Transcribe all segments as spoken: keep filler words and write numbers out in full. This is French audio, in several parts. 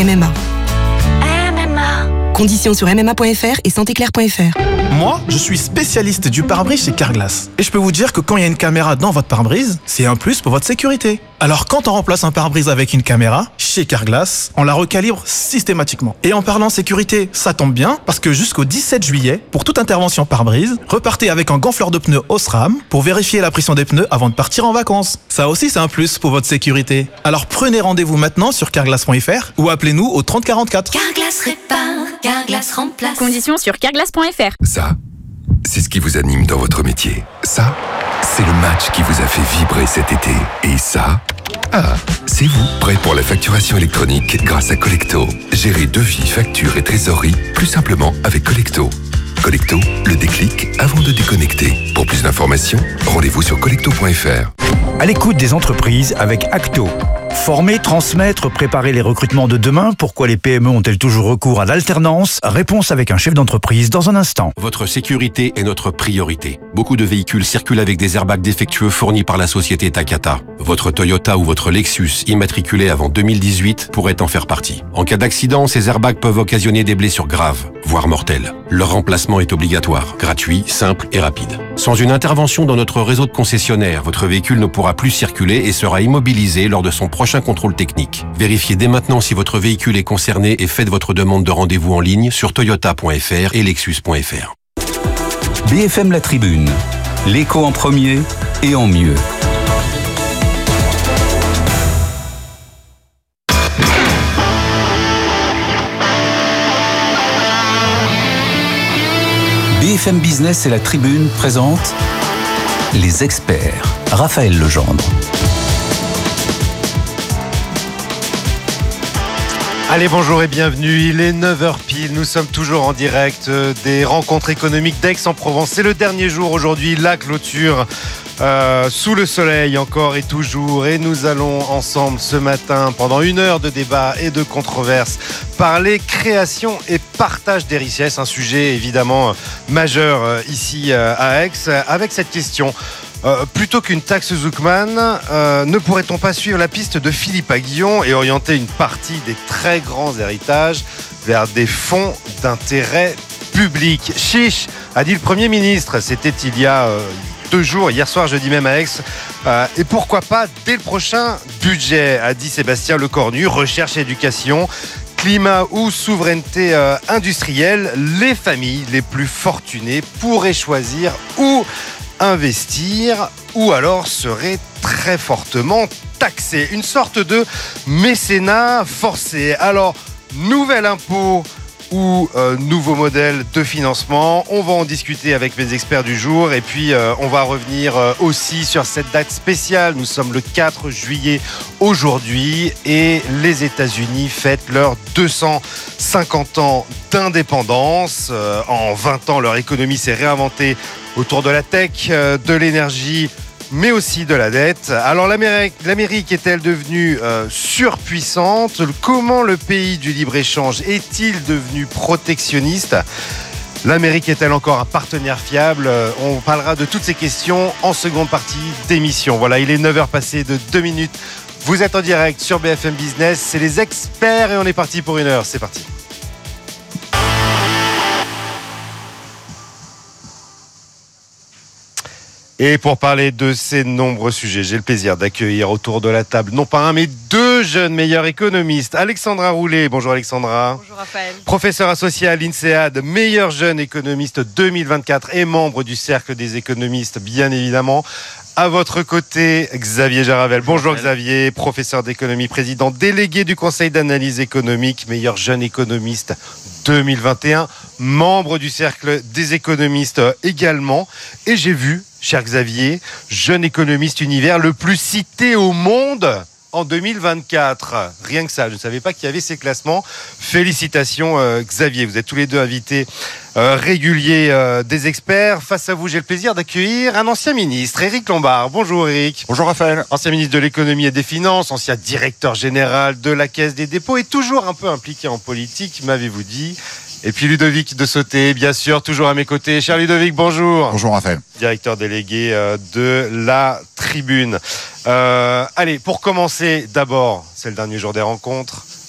M M A. M M A. Conditions sur m m a point f r et santéclair point f r. Moi, je suis spécialiste du pare-brise chez Carglass. Et je peux vous dire que quand il y a une caméra dans votre pare-brise, c'est un plus pour votre sécurité. Alors quand on remplace un pare-brise avec une caméra, chez Carglass, on la recalibre systématiquement. Et en parlant sécurité, ça tombe bien, parce que jusqu'au dix-sept juillet, pour toute intervention pare-brise, repartez avec un gonfleur de pneus Osram pour vérifier la pression des pneus avant de partir en vacances. Ça aussi, c'est un plus pour votre sécurité. Alors prenez rendez-vous maintenant sur carglass point f r ou appelez-nous au trente quarante-quatre. Carglass répare, Carglass remplace. Conditions sur carglass point f r. Ça, c'est ce qui vous anime dans votre métier. Ça, c'est le match qui vous a fait vibrer cet été. Et ça, ah, c'est vous, prêt pour la facturation électronique grâce à Collecto. Gérez devis, factures et trésorerie plus simplement avec Collecto. Collecto, le déclic avant de déconnecter. Pour plus d'informations, rendez-vous sur collecto point f r. À l'écoute des entreprises avec Acto. Former, transmettre, préparer les recrutements de demain. Pourquoi les P M E ont-elles toujours recours à l'alternance? Réponse avec un chef d'entreprise dans un instant. Votre sécurité est notre priorité. Beaucoup de véhicules circulent avec des airbags défectueux fournis par la société Takata. Votre Toyota ou votre Lexus immatriculé avant deux mille dix-huit pourrait en faire partie. En cas d'accident, ces airbags peuvent occasionner des blessures graves, voire mortelles. Leur remplacement est obligatoire, gratuit, simple et rapide. Sans une intervention dans notre réseau de concessionnaires, votre véhicule ne pourra plus circuler et sera immobilisé lors de son prochain contrôle technique. Vérifiez dès maintenant si votre véhicule est concerné et faites votre demande de rendez-vous en ligne sur toyota point f r et lexus point f r. B F M La Tribune, l'écho en premier et en mieux. B F M Business et La Tribune présentent Les Experts. Raphaël Legendre. Allez, bonjour et bienvenue, il est neuf heures pile, nous sommes toujours en direct des rencontres économiques d'Aix-en-Provence. C'est le dernier jour aujourd'hui, la clôture euh, sous le soleil encore et toujours. Et nous allons ensemble ce matin, pendant une heure de débat et de controverses, parler création et partage des richesses, un sujet évidemment majeur ici à Aix, avec cette question. Euh, plutôt qu'une taxe Zuckman, euh, ne pourrait-on pas suivre la piste de Philippe Aghion et orienter une partie des très grands héritages vers des fonds d'intérêt public? Chiche, a dit le Premier ministre. C'était il y a euh, deux jours, hier soir, jeudi même à Aix. Euh, et pourquoi pas dès le prochain budget, a dit Sébastien Lecornu. Recherche et éducation, climat ou souveraineté euh, industrielle, les familles les plus fortunées pourraient choisir où investir ou alors serait très fortement taxé. Une sorte de mécénat forcé. Alors, nouvel impôt ou euh, nouveau modèle de financement, on va en discuter avec mes experts du jour et puis euh, on va revenir euh, aussi sur cette date spéciale. Nous sommes le quatre juillet aujourd'hui et les États-Unis fêtent leurs deux cent cinquante ans d'indépendance. Euh, en vingt ans, leur économie s'est réinventée autour de la tech, euh, de l'énergie, mais aussi de la dette. Alors l'Amérique, l'Amérique est-elle devenue euh, surpuissante? Comment le pays du libre-échange est-il devenu protectionniste? L'Amérique est-elle encore un partenaire fiable? On parlera de toutes ces questions en seconde partie d'émission. Voilà, il est neuf heures passées de deux minutes. Vous êtes en direct sur B F M Business, c'est les experts et on est parti pour une heure. C'est parti. Et pour parler de ces nombreux sujets, j'ai le plaisir d'accueillir autour de la table, non pas un, mais deux jeunes meilleurs économistes. Alexandra Roulet, bonjour Alexandra. Bonjour Raphaël. Professeure associée à l'INSEAD, meilleure jeune économiste deux mille vingt-quatre et membre du Cercle des économistes, bien évidemment. À votre côté, Xavier Jaravel. Bonjour, bonjour Xavier, professeur d'économie, président délégué du Conseil d'analyse économique, meilleur jeune économiste deux mille vingt et un, membre du Cercle des économistes également. Et j'ai vu, cher Xavier, jeune économiste univers le plus cité au monde en deux mille vingt-quatre. Rien que ça, je ne savais pas qu'il y avait ces classements. Félicitations euh, Xavier, vous êtes tous les deux invités euh, réguliers euh, des experts. Face à vous, j'ai le plaisir d'accueillir un ancien ministre, Éric Lombard. Bonjour Éric. Bonjour Raphaël. Ancien ministre de l'économie et des finances, ancien directeur général de la Caisse des dépôts et toujours un peu impliqué en politique, m'avez-vous dit. Et puis Ludovic de Sauté, bien sûr, toujours à mes côtés. Cher Ludovic, bonjour. Bonjour Raphaël. Directeur délégué euh, de la Tribune. Euh, allez, pour commencer, d'abord, c'est le dernier jour des rencontres.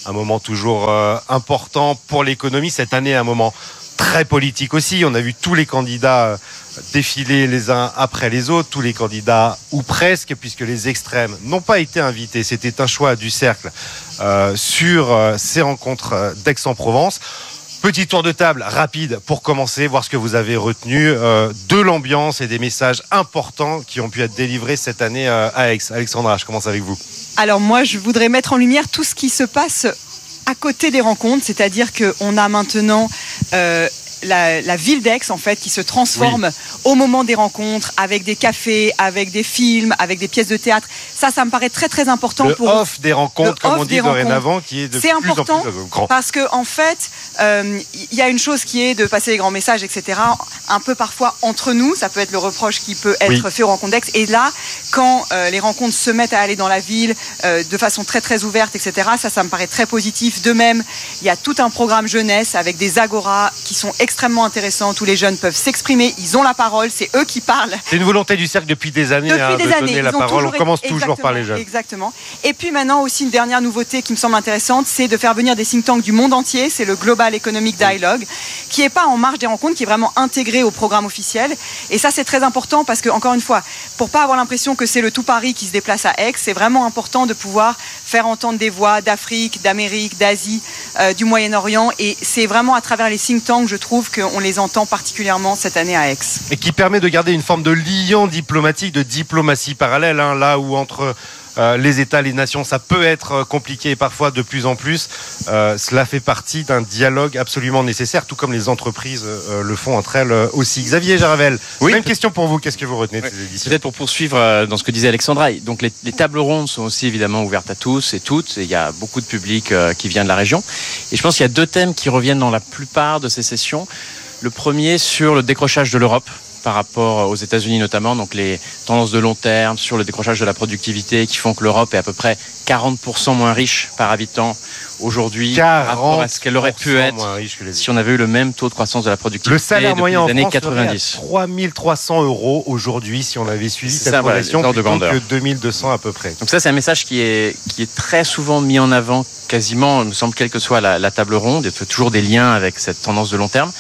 un moment toujours euh, important pour l'économie. Cette année, un moment très politique aussi. On a vu tous les candidats défiler les uns après les autres, tous les candidats ou presque, puisque les extrêmes n'ont pas été invités. C'était un choix du cercle euh, sur euh, ces rencontres d'Aix-en-Provence. Petit tour de table rapide pour commencer, voir ce que vous avez retenu euh, de l'ambiance et des messages importants qui ont pu être délivrés cette année euh, à Aix. Alexandra, je commence avec vous. Alors moi, je voudrais mettre en lumière tout ce qui se passe à côté des rencontres, c'est-à-dire qu'on a maintenant euh, la, la ville d'Aix en fait qui se transforme oui. au moment des rencontres, avec des cafés, avec des films, avec des pièces de théâtre. Ça, ça me paraît très très important. Le pour off des rencontres, comme on dit dorénavant, qui est de c'est plus important en plus grand. Parce que en fait, il euh, y a une chose qui est de passer les grands messages, et cetera. Un peu parfois entre nous, ça peut être le reproche qui peut être oui. fait aux rencontres d'Aix. Et là, quand euh, les rencontres se mettent à aller dans la ville euh, de façon très très ouverte, et cetera. Ça, ça me paraît très positif. De même, il y a tout un programme jeunesse avec des agoras qui sont extrêmement intéressants. Tous les jeunes peuvent s'exprimer, ils ont la parole, c'est eux qui parlent. C'est une volonté du cercle depuis des années depuis hein, des de années. donner la parole. On commence toujours par les jeunes. Exactement. Et puis maintenant aussi une dernière nouveauté qui me semble intéressante, c'est de faire venir des think tanks du monde entier. C'est le Global Economic Dialogue, qui n'est pas en marge des rencontres, qui est vraiment intégré au programme officiel. Et ça, c'est très important parce que, encore une fois, pour pas avoir l'impression que c'est le tout Paris qui se déplace à Aix, c'est vraiment important de pouvoir faire entendre des voix d'Afrique, d'Amérique, d'Asie, euh, du Moyen-Orient. Et c'est vraiment à travers les think tanks, je trouve, qu'on les entend particulièrement cette année à Aix. Et qui permet de garder une forme de lien diplomatique, de diplomatie parallèle, hein, là où entre euh, les États, les nations, ça peut être compliqué et parfois de plus en plus. Euh, cela fait partie d'un dialogue absolument nécessaire, tout comme les entreprises euh, le font entre elles aussi. Xavier Jaravel, oui, même question pour vous. Qu'est-ce que vous retenez de ouais, ces éditions ? Peut-être pour poursuivre dans ce que disait Alexandra. Donc les, les tables rondes sont aussi évidemment ouvertes à tous et toutes. Et il y a beaucoup de public euh, qui vient de la région. Et je pense qu'il y a deux thèmes qui reviennent dans la plupart de ces sessions. Le premier sur le décrochage de l'Europe par rapport aux États-Unis notamment, donc les tendances de long terme sur le décrochage de la productivité qui font que l'Europe est à peu près quarante pour cent moins riche par habitant aujourd'hui par rapport à ce qu'elle aurait pu être si on avait eu le même taux de croissance de la productivité. Le salaire moyen en années France quatre-vingt-dix. trois mille trois cents euros aujourd'hui si on avait suivi c'est cette ça, progression voilà, plutôt de que deux mille deux cents à peu près. Donc ça, c'est un message qui est, qui est très souvent mis en avant, quasiment, il me semble, quelle que soit la, la table ronde. Il y a toujours des liens avec cette tendance de long terme.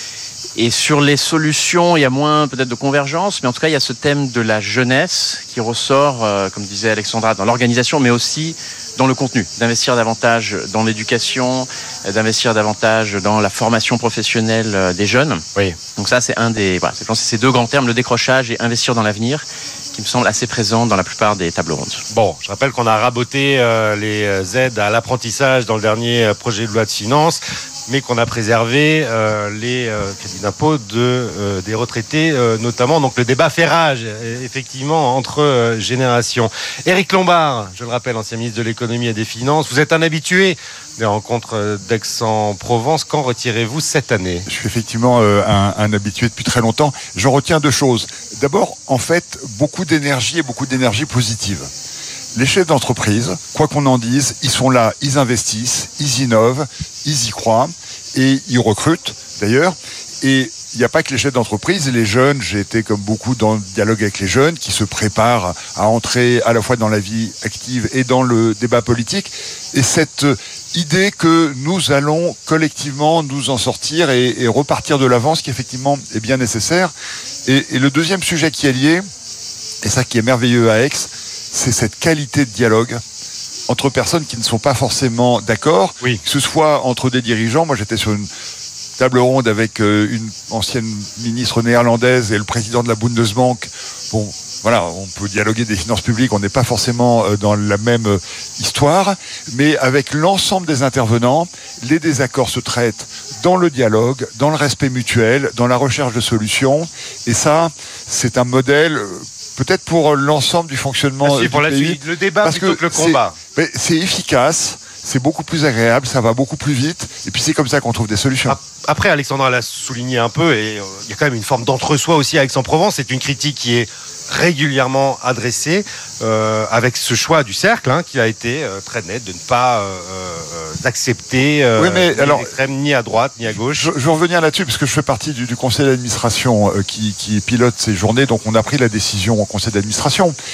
Et sur les solutions, il y a moins peut-être de convergence, mais en tout cas, il y a ce thème de la jeunesse qui ressort, euh, comme disait Alexandra, dans l'organisation, mais aussi dans le contenu, d'investir davantage dans l'éducation, d'investir davantage dans la formation professionnelle des jeunes. Oui. Donc ça, c'est un des, voilà, c'est ces deux grands termes, le décrochage et investir dans l'avenir, qui me semble assez présent dans la plupart des tables rondes. Bon, je rappelle qu'on a raboté euh, les aides à l'apprentissage dans le dernier projet de loi de finances, mais qu'on a préservé euh, les euh, crédits d'impôt de, euh, des retraités, euh, notamment. Donc le débat fait rage, effectivement, entre euh, générations. Éric Lombard, je le rappelle, ancien ministre de l'économie et des finances, vous êtes un habitué des rencontres d'Aix-en-Provence. Qu'en retirez-vous cette année ? Je suis effectivement euh, un, un habitué depuis très longtemps. J'en retiens deux choses. D'abord, en fait, beaucoup d'énergie et beaucoup d'énergie positive. Les chefs d'entreprise, quoi qu'on en dise, ils sont là, ils investissent, ils innovent, ils y croient et ils recrutent d'ailleurs. Et il n'y a pas que les chefs d'entreprise et les jeunes. J'ai été comme beaucoup dans le dialogue avec les jeunes qui se préparent à entrer à la fois dans la vie active et dans le débat politique. Et cette idée que nous allons collectivement nous en sortir et, et repartir de l'avant, ce qui effectivement est bien nécessaire. Et, et le deuxième sujet qui est lié, et ça qui est merveilleux à Aix, c'est cette qualité de dialogue entre personnes qui ne sont pas forcément d'accord, oui. que ce soit entre des dirigeants. Moi, j'étais sur une table ronde avec une ancienne ministre néerlandaise et le président de la Bundesbank. Bon, voilà, on peut dialoguer des finances publiques, on n'est pas forcément dans la même histoire, mais avec l'ensemble des intervenants, les désaccords se traitent dans le dialogue, dans le respect mutuel, dans la recherche de solutions. Et ça, c'est un modèle peut-être pour l'ensemble du fonctionnement ah, si, du pour la pays. Suite, le débat parce plutôt que, que le combat. C'est, c'est efficace, c'est beaucoup plus agréable, ça va beaucoup plus vite, et puis c'est comme ça qu'on trouve des solutions. Après, Alexandra l'a souligné un peu, et il euh, y a quand même une forme d'entre-soi aussi à Aix-en-Provence. C'est une critique qui est régulièrement adressée euh, avec ce choix du cercle hein, qui a été euh, très net de ne pas euh, euh, accepter euh, oui, mais ni alors, l'extrême ni à droite ni à gauche. Je, je veux revenir là-dessus parce que je fais partie du, du conseil d'administration euh, qui, qui pilote ces journées, donc on a pris la décision au conseil d'administration.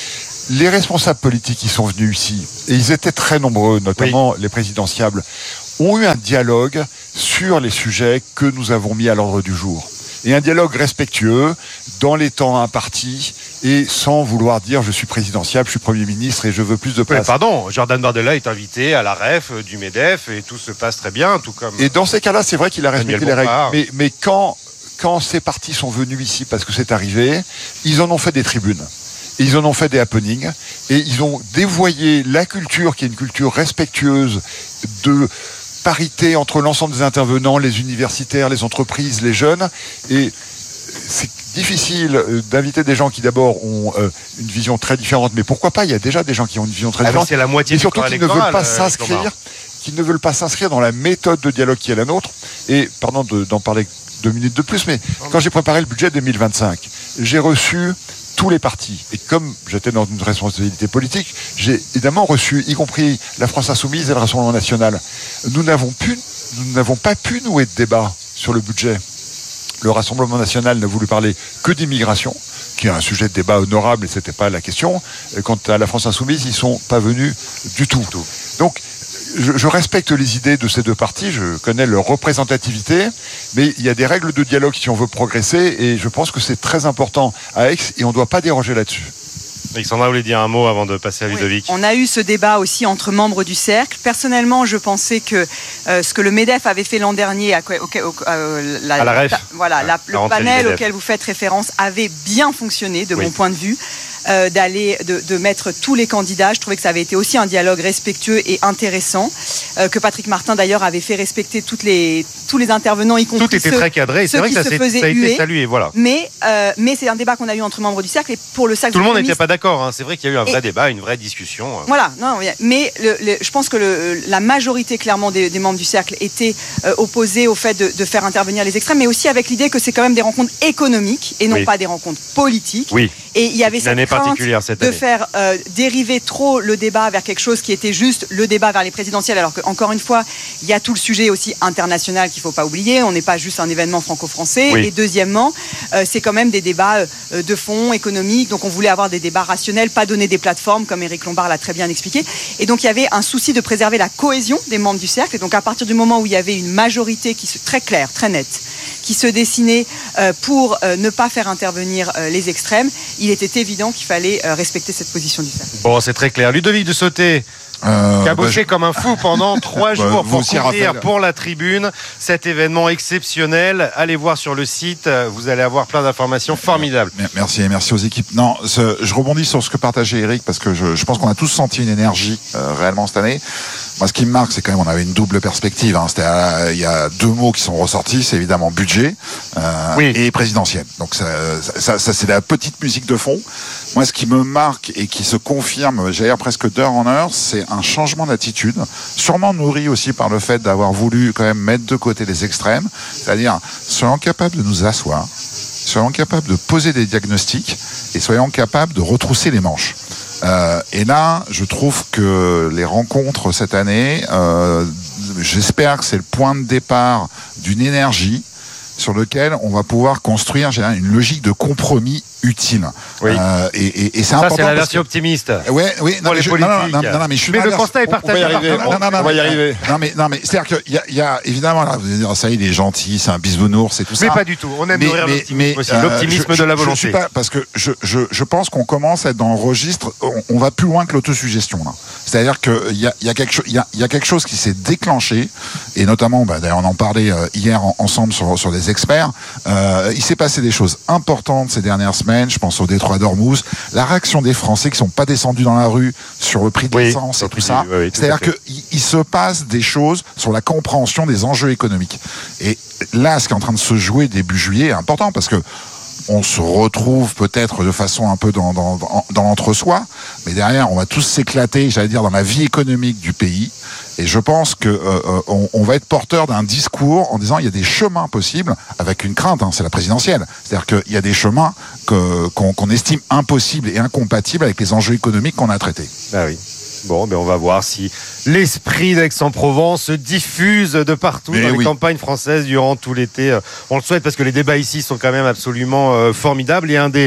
les responsables politiques qui sont venus ici, et ils étaient très nombreux, notamment oui. les présidentiables, ont eu un dialogue sur les sujets que nous avons mis à l'ordre du jour. Et un dialogue respectueux, dans les temps impartis, et sans vouloir dire je suis présidentiable, je suis Premier ministre et je veux plus de place. Oui, pardon, Jordan Bardella est invité à la R E F du MEDEF et tout se passe très bien, tout comme... Et dans ces cas-là, c'est vrai qu'il a respecté les règles. Mais, mais quand, quand ces partis sont venus ici parce que c'est arrivé, ils en ont fait des tribunes. Et ils en ont fait des happenings. Et ils ont dévoyé la culture, qui est une culture respectueuse de... parité entre l'ensemble des intervenants, les universitaires, les entreprises, les jeunes. Et c'est difficile d'inviter des gens qui d'abord ont euh, une vision très différente. Mais pourquoi pas ? Il y a déjà des gens qui ont une vision très ah différente. C'est la moitié et surtout qui ne veulent pas euh, s'inscrire, qui ne veulent pas s'inscrire dans la méthode de dialogue qui est la nôtre. Et pardon de, d'en parler deux minutes de plus, mais quand j'ai préparé le budget deux mille vingt-cinq, j'ai reçu tous les partis. Et comme j'étais dans une responsabilité politique, j'ai évidemment reçu, y compris la France Insoumise et le Rassemblement National. Nous n'avons pu, nous n'avons pas pu nouer de débat sur le budget. Le Rassemblement National n'a voulu parler que d'immigration, qui est un sujet de débat honorable et c'était pas la question. Quant à la France Insoumise, ils sont pas venus du tout. Donc, Je, je respecte les idées de ces deux partis, je connais leur représentativité, mais il y a des règles de dialogue si on veut progresser, et je pense que c'est très important à Aix, et on ne doit pas déroger là-dessus. Alexandra voulait dire un mot avant de passer à Ludovic. Oui, on a eu ce débat aussi entre membres du cercle. Personnellement, je pensais que euh, ce que le MEDEF avait fait l'an dernier à, au, au, euh, la, à la R E F, ta, voilà, la, le panel auquel vous faites référence avait bien fonctionné de oui. mon point de vue. Euh, d'aller de, de mettre tous les candidats. Je trouvais que ça avait été aussi un dialogue respectueux et intéressant, euh, que Patrick Martin d'ailleurs avait fait respecter toutes les, tous les intervenants, y compris tout était ceux, très cadré. C'est vrai que ça, s'est, ça a été salué. Voilà. Mais, euh, mais c'est un débat qu'on a eu entre membres du cercle et pour le cercle. Tout le monde n'était pas d'accord. Hein. C'est vrai qu'il y a eu un vrai et, débat, une vraie discussion. Voilà. Non, mais le, le, je pense que le, la majorité clairement des, des membres du cercle était euh, opposée au fait de, de faire intervenir les extrêmes, mais aussi avec l'idée que c'est quand même des rencontres économiques et non oui. pas des rencontres politiques. Oui. Et il y avait cette crainte cette de faire euh, dériver trop le débat vers quelque chose qui était juste le débat vers les présidentielles, alors qu'encore une fois, il y a tout le sujet aussi international qu'il ne faut pas oublier. On n'est pas juste un événement franco-français. Oui. Et deuxièmement, euh, c'est quand même des débats euh, de fond économiques. Donc on voulait avoir des débats rationnels, pas donner des plateformes, comme Éric Lombard l'a très bien expliqué. Et donc il y avait un souci de préserver la cohésion des membres du cercle. Et donc à partir du moment où il y avait une majorité qui se, très claire, très nette, qui se dessinait euh, pour euh, ne pas faire intervenir euh, les extrêmes, il était évident qu'il fallait euh, respecter cette position du cercle. Bon, c'est très clair. Ludovic de Sauté, euh, caboché bah, comme un fou pendant trois jours bah, pour couvrir pour la tribune cet événement exceptionnel. Allez voir sur le site, vous allez avoir plein d'informations formidables. Merci, merci aux équipes. Non, ce, je rebondis sur ce que partageait Eric parce que je, je pense qu'on a tous senti une énergie euh, réellement cette année. Moi, ce qui me marque, c'est quand même on avait une double perspective. Hein. C'était à, il y a deux mots qui sont ressortis, c'est évidemment budget euh, oui. et présidentiel. Donc ça, ça, ça, c'est la petite musique de fond. Moi, ce qui me marque et qui se confirme, j'allais dire presque d'heure en heure, c'est un changement d'attitude, sûrement nourri aussi par le fait d'avoir voulu quand même mettre de côté les extrêmes, c'est-à-dire soyons capables de nous asseoir, soyons capables de poser des diagnostics et soyons capables de retrousser les manches. Euh, et là, je trouve que les rencontres cette année, euh, j'espère que c'est le point de départ d'une énergie sur lequel on va pouvoir construire une logique de compromis utile. Oui. Euh, et, et, et c'est ça, important. C'est la version que... optimiste. Ouais, oui. Non, mais je... non, non, non, non, non, mais je suis mais pas le là, constat est partagé. On va y arriver. Non, non, non, on va y mais... arriver. Non, mais, non, mais c'est-à-dire qu'il y a, il y a évidemment là, vous allez dire ça, il est gentil, c'est un bisounours, c'est tout mais ça. Mais pas du tout. On aime mais, nourrir mais, l'optimisme mais, aussi. Euh, L'optimisme je, de la je, volonté. Je suis pas, parce que je, je, je pense qu'on commence à être dans le registre. On, on va plus loin que l'autosuggestion là. C'est-à-dire qu'il y a, il y a quelque chose, il y a, il y a quelque chose qui s'est déclenché, et notamment, bah, d'ailleurs, on en parlait euh, hier en, ensemble sur, sur des experts. Euh, il s'est passé des choses importantes ces dernières semaines. Je pense au détroit d'Ormuz. La réaction des Français qui sont pas descendus dans la rue sur le prix de oui, l'essence et tout ça. Oui, oui, tout C'est-à-dire qu'il il se passe des choses sur la compréhension des enjeux économiques. Et là, ce qui est en train de se jouer début juillet est important parce que on se retrouve peut-être de façon un peu dans, dans, dans l'entre-soi, mais derrière, on va tous s'éclater, j'allais dire, dans la vie économique du pays. Et je pense que euh, on, on va être porteur d'un discours en disant il y a des chemins possibles avec une crainte, hein, c'est la présidentielle. C'est-à-dire qu'il y a des chemins que, qu'on, qu'on estime impossibles et incompatibles avec les enjeux économiques qu'on a traités. Ah oui. Bon, ben on va voir si l'esprit d'Aix-en-Provence se diffuse de partout Mais dans oui. les campagnes françaises durant tout l'été. On le souhaite parce que les débats ici sont quand même absolument euh, formidables. Et un des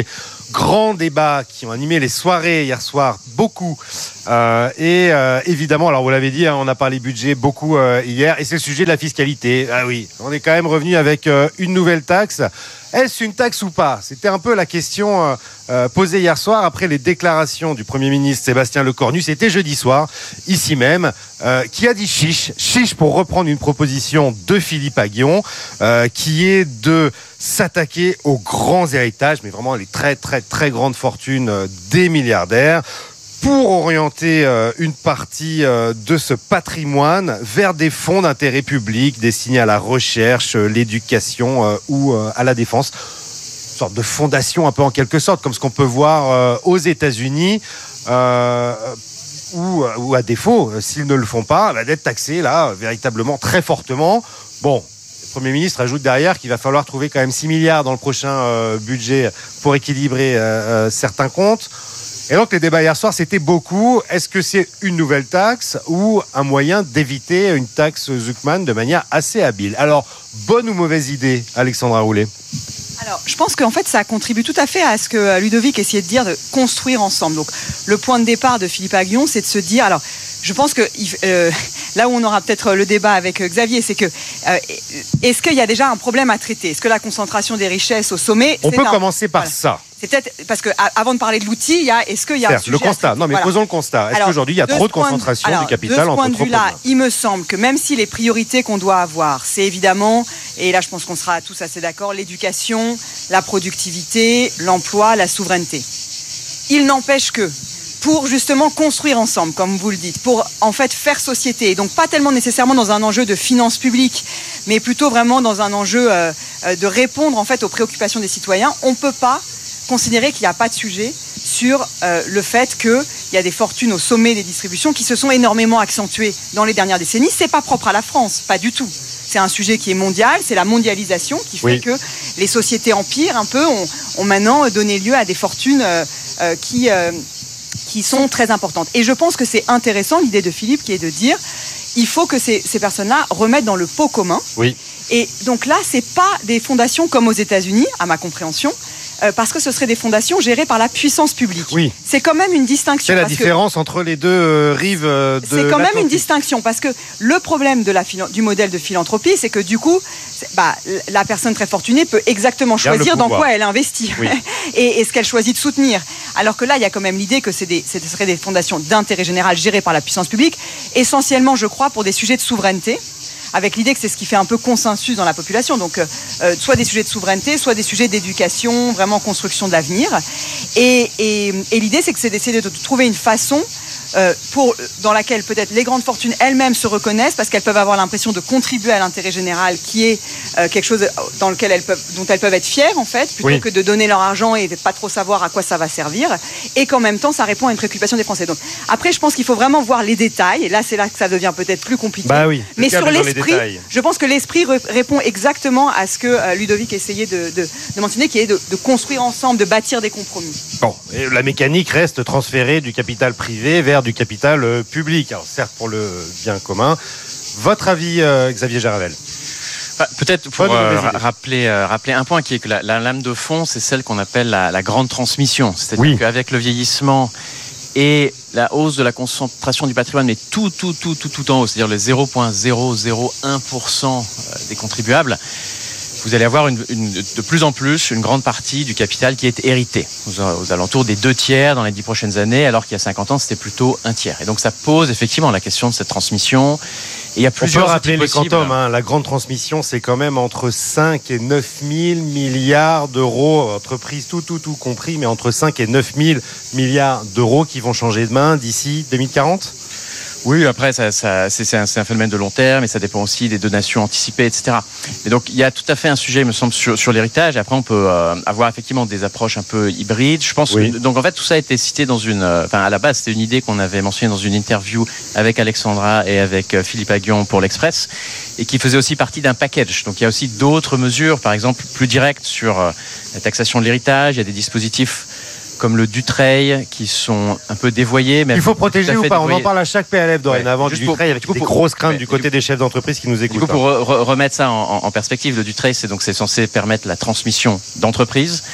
grands débats qui ont animé les soirées hier soir, beaucoup. Euh, et euh, évidemment, alors vous l'avez dit, hein, on a parlé budget beaucoup euh, hier, et c'est le sujet de la fiscalité. Ah oui, on est quand même revenu avec euh, une nouvelle taxe. Est-ce une taxe ou pas ? C'était un peu la question euh, euh, posée hier soir après les déclarations du Premier ministre Sébastien Lecornu. C'était jeudi soir, ici même, euh, qui a dit chiche. Chiche pour reprendre une proposition de Philippe Aghion, euh, qui est de s'attaquer aux grands héritages, mais vraiment les très très très grandes fortunes euh, des milliardaires, pour orienter euh, une partie euh, de ce patrimoine vers des fonds d'intérêt public destinés à la recherche, euh, l'éducation euh, ou euh, à la défense. Une sorte de fondation un peu en quelque sorte, comme ce qu'on peut voir euh, aux États-Unis, euh, ou, ou à défaut, euh, s'ils ne le font pas, bah, d'être taxés là, véritablement très fortement. Bon, le Premier ministre ajoute derrière qu'il va falloir trouver quand même six milliards dans le prochain euh, budget pour équilibrer euh, euh, certains comptes. Et donc les débats hier soir, c'était beaucoup. Est-ce que c'est une nouvelle taxe ou un moyen d'éviter une taxe Zuckman de manière assez habile ? Alors, bonne ou mauvaise idée, Alexandra Roulet ? Alors, je pense qu'en fait, ça contribue tout à fait à ce que Ludovic essayait de dire, de construire ensemble. Donc, le point de départ de Philippe Aghion, c'est de se dire... Alors, je pense que euh, là où on aura peut-être le débat avec Xavier, c'est que euh, est-ce qu'il y a déjà un problème à traiter ? Est-ce que la concentration des richesses au sommet... On peut un... commencer par voilà. ça. C'est peut-être parce que avant de parler de l'outil, il y a est-ce qu'il y a Certes, un sujet le constat. Non, mais voilà. posons le constat. Est-ce alors, qu'aujourd'hui il y a trop de concentration de, alors, du capital entre entre de ce point de vue-là, trop il me semble que même si les priorités qu'on doit avoir, c'est évidemment, et là je pense qu'on sera tous assez d'accord, l'éducation, la productivité, l'emploi, la souveraineté. Il n'empêche que pour justement construire ensemble, comme vous le dites, pour en fait faire société, et donc pas tellement nécessairement dans un enjeu de finances publiques, mais plutôt vraiment dans un enjeu euh, de répondre en fait aux préoccupations des citoyens, on ne peut pas considérer qu'il n'y a pas de sujet sur euh, le fait qu'il y a des fortunes au sommet des distributions qui se sont énormément accentuées dans les dernières décennies. C'est pas propre à la France, pas du tout. C'est un sujet qui est mondial, c'est la mondialisation qui fait oui. que les sociétés empires un peu ont, ont maintenant donné lieu à des fortunes euh, euh, qui, euh, qui sont très importantes. Et je pense que c'est intéressant l'idée de Philippe qui est de dire il faut que ces, ces personnes-là remettent dans le pot commun. Oui. Et donc là, c'est pas des fondations comme aux États-Unis, à ma compréhension. Euh, parce que ce seraient des fondations gérées par la puissance publique. Oui. C'est quand même une distinction. C'est la parce différence que entre les deux euh, rives euh, de c'est quand même une distinction, parce que le problème de la, du modèle de philanthropie, c'est que du coup, bah, la personne très fortunée peut exactement choisir dans quoi elle investit oui. et, et ce qu'elle choisit de soutenir. Alors que là, il y a quand même l'idée que c'est des, ce seraient des fondations d'intérêt général gérées par la puissance publique, essentiellement, je crois, pour des sujets de souveraineté, avec l'idée que c'est ce qui fait un peu consensus dans la population. Donc, euh, soit des sujets de souveraineté, soit des sujets d'éducation, vraiment construction de l'avenir. Et, et, et l'idée, c'est que c'est d'essayer de trouver une façon euh, pour, dans laquelle peut-être les grandes fortunes elles-mêmes se reconnaissent, parce qu'elles peuvent avoir l'impression de contribuer à l'intérêt général, qui est euh, quelque chose dans lequel elles peuvent, dont elles peuvent être fières, en fait, plutôt oui. que de donner leur argent et de pas trop savoir à quoi ça va servir. Et qu'en même temps, ça répond à une préoccupation des Français. Donc, après, je pense qu'il faut vraiment voir les détails. Et là, c'est là que ça devient peut-être plus compliqué. Bah oui, mais sur l'esprit, je pense que l'esprit répond exactement à ce que euh, Ludovic essayait de, de, de mentionner, qui est de, de construire ensemble, de bâtir des compromis. Bon, et la mécanique reste transférée du capital privé vers du capital euh, public. Alors certes pour le bien commun. Votre avis, euh, Xavier Jaravel ? Bah, peut-être pour euh, rappeler, euh, rappeler un point qui est que la, la lame de fond, c'est celle qu'on appelle la, la grande transmission. C'est-à-dire oui. qu'avec le vieillissement et la hausse de la concentration du patrimoine, mais tout, tout, tout, tout, tout en haut, c'est-à-dire le zéro virgule zéro zéro un pour cent des contribuables, vous allez avoir une, une, de plus en plus une grande partie du capital qui est hérité, aux, aux alentours des deux tiers dans les dix prochaines années, alors qu'il y a cinquante ans, c'était plutôt un tiers. Et donc ça pose effectivement la question de cette transmission. Et il y a plusieurs On peut rappeler les possibles. quantums, hein. La grande transmission, c'est quand même entre cinq et neuf mille milliards d'euros, entreprises tout, tout, tout compris, mais entre cinq et neuf mille milliards d'euros qui vont changer de main d'ici deux mille quarante. Oui, après, ça, ça, c'est, c'est, un, c'est un phénomène de long terme, et ça dépend aussi des donations anticipées, et cetera. Et donc, il y a tout à fait un sujet, il me semble, sur, sur l'héritage. Après, on peut euh, avoir effectivement des approches un peu hybrides. Je pense oui. que, donc, en fait, tout ça a été cité dans une... Enfin, euh, à la base, c'était une idée qu'on avait mentionnée dans une interview avec Alexandra et avec euh, Philippe Aghion pour l'Express, et qui faisait aussi partie d'un package. Donc, il y a aussi d'autres mesures, par exemple, plus directes sur euh, la taxation de l'héritage. Il y a des dispositifs comme le Dutreil, qui sont un peu dévoyés. Mais il faut protéger ou pas dévoyés. On en parle à chaque P L F dorénavant, ouais, du Dutreil, avec des pour, grosses craintes ouais, du côté des chefs d'entreprise qui nous écoutent. Du coup, pour re- remettre ça en, en perspective, le Dutreil, c'est donc c'est censé permettre la transmission d'entreprises.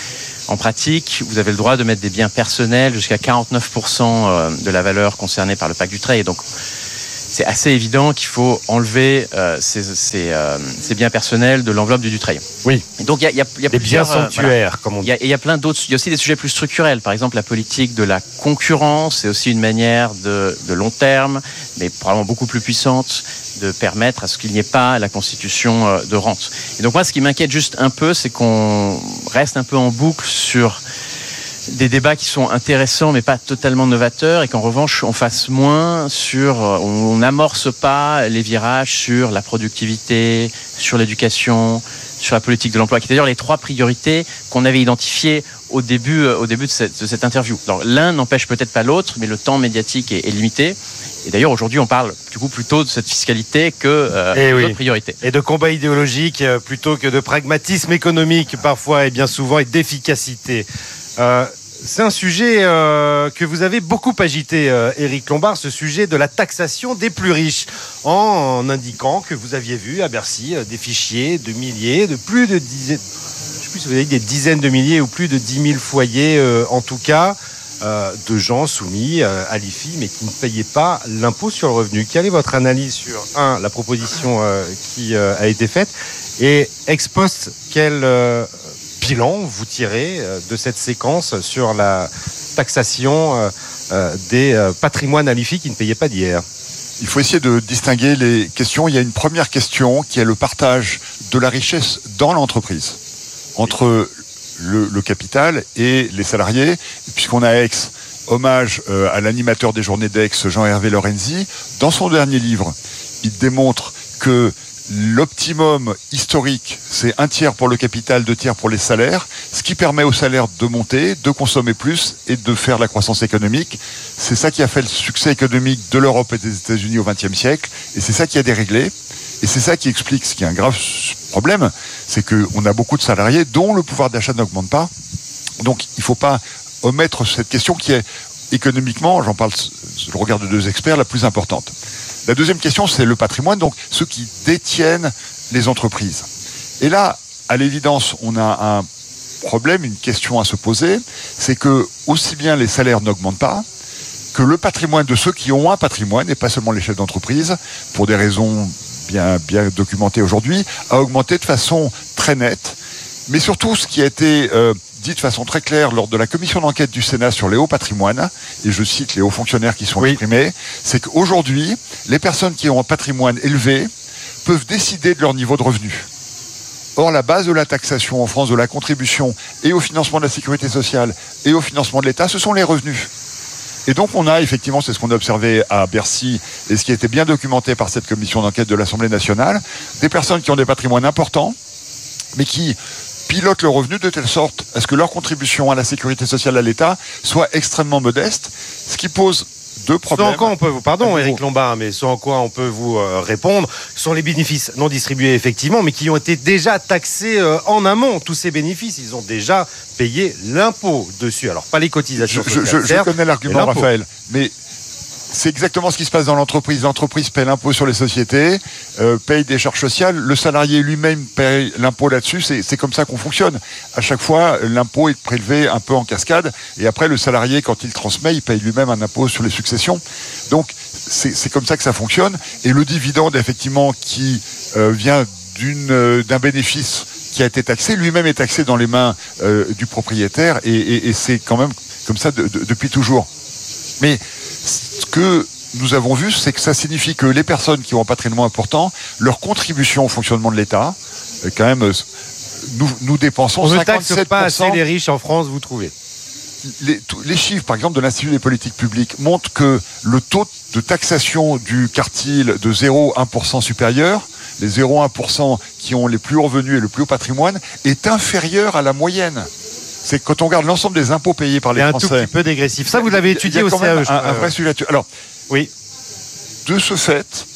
En pratique, vous avez le droit de mettre des biens personnels jusqu'à quarante-neuf pour cent de la valeur concernée par le pacte Dutreil. Et donc, c'est assez évident qu'il faut enlever euh, ces, ces, euh, ces biens personnels de l'enveloppe du Dutreil. Oui. Et donc, il y a, y a, y a des biens sanctuaires, euh, voilà. Comme on dit. Il y, y a plein d'autres. Il y a aussi des sujets plus structurels. Par exemple, la politique de la concurrence, c'est aussi une manière de, de long terme, mais probablement beaucoup plus puissante, de permettre à ce qu'il n'y ait pas la constitution euh, de rente. Et donc, moi, ce qui m'inquiète juste un peu, c'est qu'on reste un peu en boucle sur des débats qui sont intéressants mais pas totalement novateurs, et qu'en revanche on fasse moins sur, on n'amorce pas les virages sur la productivité, sur l'éducation, sur la politique de l'emploi, qui est d'ailleurs les trois priorités qu'on avait identifiées au début, au début de, cette, de cette interview. Alors, l'un n'empêche peut-être pas l'autre, mais le temps médiatique est, est limité. Et d'ailleurs, aujourd'hui, on parle du coup plutôt de cette fiscalité que euh, et d'autres oui. priorités. Et de combat idéologique euh, plutôt que de pragmatisme économique parfois, et bien souvent, et d'efficacité. Euh, c'est un sujet euh, que vous avez beaucoup agité, euh, Éric Lombard, ce sujet de la taxation des plus riches, en, en indiquant que vous aviez vu à Bercy euh, des fichiers de milliers, de plus de dizaines, je ne sais plus si vous avez dit des dizaines de milliers ou plus de dix mille foyers, euh, en tout cas, euh, de gens soumis euh, à l'I F I, mais qui ne payaient pas l'impôt sur le revenu. Quelle est votre analyse sur, un, la proposition euh, qui euh, a été faite, et ex post, quel euh, bilan vous tirez de cette séquence sur la taxation des patrimoines à l'I F I qui ne payaient pas d'hier? Il faut essayer de distinguer les questions. Il y a une première question qui est le partage de la richesse dans l'entreprise entre le, le capital et les salariés. Puisqu'on a Aix, hommage à l'animateur des journées d'Aix, Jean-Hervé Lorenzi, dans son dernier livre, il démontre que l'optimum historique, c'est un tiers pour le capital, deux tiers pour les salaires, ce qui permet aux salaires de monter, de consommer plus et de faire la croissance économique. C'est ça qui a fait le succès économique de l'Europe et des États-Unis au vingtième siècle, et c'est ça qui a déréglé, et c'est ça qui explique ce qui est un grave problème, c'est qu'on a beaucoup de salariés dont le pouvoir d'achat n'augmente pas. Donc il ne faut pas omettre cette question qui est économiquement, j'en parle sous le regard de deux experts, la plus importante. La deuxième question, c'est le patrimoine, donc ceux qui détiennent les entreprises. Et là, à l'évidence, on a un problème, une question à se poser, c'est que aussi bien les salaires n'augmentent pas, que le patrimoine de ceux qui ont un patrimoine, et pas seulement les chefs d'entreprise, pour des raisons bien, bien documentées aujourd'hui, a augmenté de façon très nette. Mais surtout, ce qui a été euh, dit de façon très claire lors de la commission d'enquête du Sénat sur les hauts patrimoines, et je cite les hauts fonctionnaires qui sont oui. exprimés, c'est qu'aujourd'hui, les personnes qui ont un patrimoine élevé peuvent décider de leur niveau de revenu. Or, la base de la taxation en France, de la contribution et au financement de la sécurité sociale et au financement de l'État, ce sont les revenus. Et donc on a effectivement, c'est ce qu'on a observé à Bercy et ce qui a été bien documenté par cette commission d'enquête de l'Assemblée nationale, des personnes qui ont des patrimoines importants, mais qui pilotent le revenu de telle sorte à ce que leur contribution à la sécurité sociale à l'État soit extrêmement modeste, ce qui pose deux problèmes. Ce en quoi on peut vous, pardon Éric Lombard, mais ce en quoi on peut vous euh, répondre, ce sont les bénéfices non distribués effectivement, mais qui ont été déjà taxés euh, en amont. Tous ces bénéfices, ils ont déjà payé l'impôt dessus. Alors pas les cotisations je, sociales. Je, je, je connais l'argument, Raphaël, mais c'est exactement ce qui se passe dans l'entreprise. L'entreprise paie l'impôt sur les sociétés, euh, paye des charges sociales. Le salarié lui-même paye l'impôt là-dessus. C'est, c'est comme ça qu'on fonctionne. À chaque fois, l'impôt est prélevé un peu en cascade. Et après, le salarié, quand il transmet, il paye lui-même un impôt sur les successions. Donc, c'est, c'est comme ça que ça fonctionne. Et le dividende, effectivement, qui euh, vient d'une, euh, d'un bénéfice qui a été taxé, lui-même est taxé dans les mains euh, du propriétaire. Et, et, et c'est quand même comme ça de, de, depuis toujours. Mais ce que nous avons vu, c'est que ça signifie que les personnes qui ont un patrimoine important, leur contribution au fonctionnement de l'État, quand même, nous, nous dépensons cinquante-sept pour cent. On ne taxe pas assez les riches en France, vous trouvez? Les, les chiffres, par exemple, de l'Institut des politiques publiques montrent que le taux de taxation du quartile de zéro virgule un pour cent supérieur, les zéro virgule un pour cent qui ont les plus hauts revenus et le plus haut patrimoine, est inférieur à la moyenne. C'est quand on regarde l'ensemble des impôts payés par les un Français. Un tout petit peu dégressif. Ça, vous l'avez étudié au C A E. Il y a quand même un, un vrai sujet là-dessus. Alors, oui. De ce fait,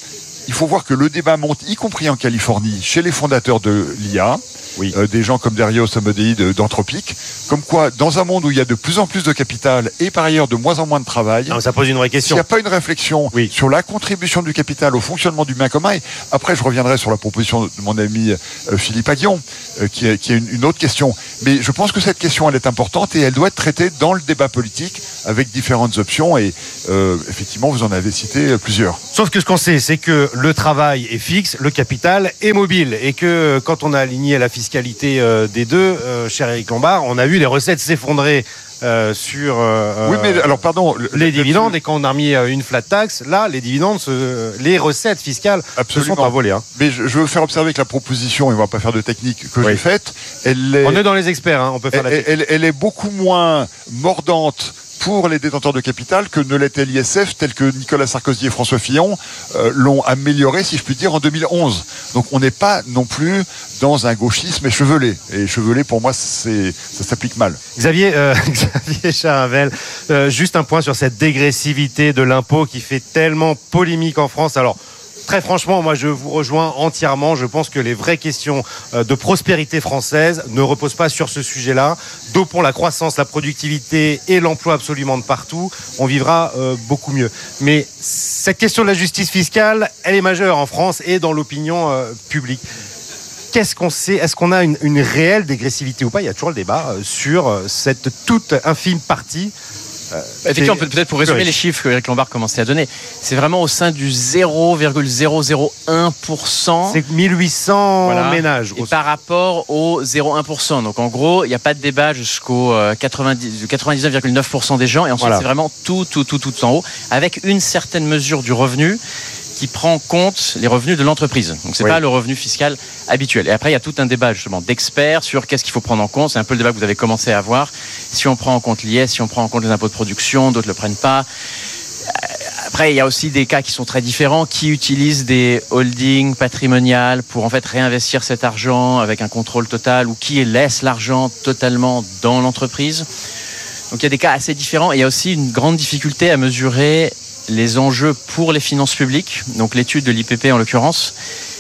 il faut voir que le débat monte, y compris en Californie, chez les fondateurs de l'I A. Oui. Euh, des gens comme Dario Amodei d'Anthropic, comme quoi dans un monde où il y a de plus en plus de capital et par ailleurs de moins en moins de travail, non, ça pose une vraie question. S'il n'y a pas une réflexion oui. sur la contribution du capital au fonctionnement du bien commun, et après je reviendrai sur la proposition de mon ami euh, Philippe Aguillon, euh, qui, est, qui est une, une autre question. Mais je pense que cette question elle est importante et elle doit être traitée dans le débat politique avec différentes options et euh, effectivement vous en avez cité plusieurs. Sauf que ce qu'on sait, c'est que le travail est fixe, le capital est mobile et que quand on a aligné la fiscalité des deux, euh, cher Éric Lombard, on a vu les recettes s'effondrer euh, sur euh, oui, mais, alors, pardon, les le, dividendes le, et quand on a remis une flat tax, là, les dividendes, se, les recettes fiscales absolument. se sont envolées. Hein. Mais je, je veux faire observer que la proposition, et on ne va pas faire de technique que oui. j'ai faite, elle est, on est dans les experts, hein, on peut faire elle, la technique. Elle, elle est beaucoup moins mordante pour les détenteurs de capital que ne l'était l'I S F tel que Nicolas Sarkozy et François Fillon euh, l'ont amélioré, si je puis dire, en deux mille onze. Donc on n'est pas non plus dans un gauchisme échevelé. Et échevelé, pour moi, c'est, ça s'applique mal. Xavier, euh, Xavier Charavel, euh, juste un point sur cette dégressivité de l'impôt qui fait tellement polémique en France. Alors, très franchement, moi je vous rejoins entièrement. Je pense que les vraies questions de prospérité française ne reposent pas sur ce sujet-là. Dopons la croissance, la productivité et l'emploi absolument de partout. On vivra euh, beaucoup mieux. Mais cette question de la justice fiscale, elle est majeure en France et dans l'opinion euh, publique. Qu'est-ce qu'on sait ? Est-ce qu'on a une, une réelle dégressivité ou pas ? Il y a toujours le débat euh, sur euh, cette toute infime partie. Euh, Effectivement, peut-être pour résumer les chiffres que Éric Lombard commençait à donner, c'est vraiment au sein du zéro virgule zéro zéro un pour cent. C'est mille huit cents voilà, ménages. Et par rapport au zéro virgule un pour cent. Donc en gros, il n'y a pas de débat jusqu'au quatre-vingt-dix, quatre-vingt-dix-neuf virgule neuf pour cent des gens. Et ensuite, voilà. c'est vraiment tout, tout, tout, tout en haut, avec une certaine mesure du revenu qui prend en compte les revenus de l'entreprise. Donc c'est oui. pas le revenu fiscal habituel. Et après il y a tout un débat justement d'experts sur qu'est-ce qu'il faut prendre en compte. C'est un peu le débat que vous avez commencé à avoir. Si on prend en compte l'I S, si on prend en compte les impôts de production, d'autres le prennent pas. Après il y a aussi des cas qui sont très différents, qui utilisent des holdings patrimoniales pour en fait réinvestir cet argent avec un contrôle total ou qui laissent l'argent totalement dans l'entreprise. Donc il y a des cas assez différents et il y a aussi une grande difficulté à mesurer les enjeux pour les finances publiques. Donc l'étude de l'I P P en l'occurrence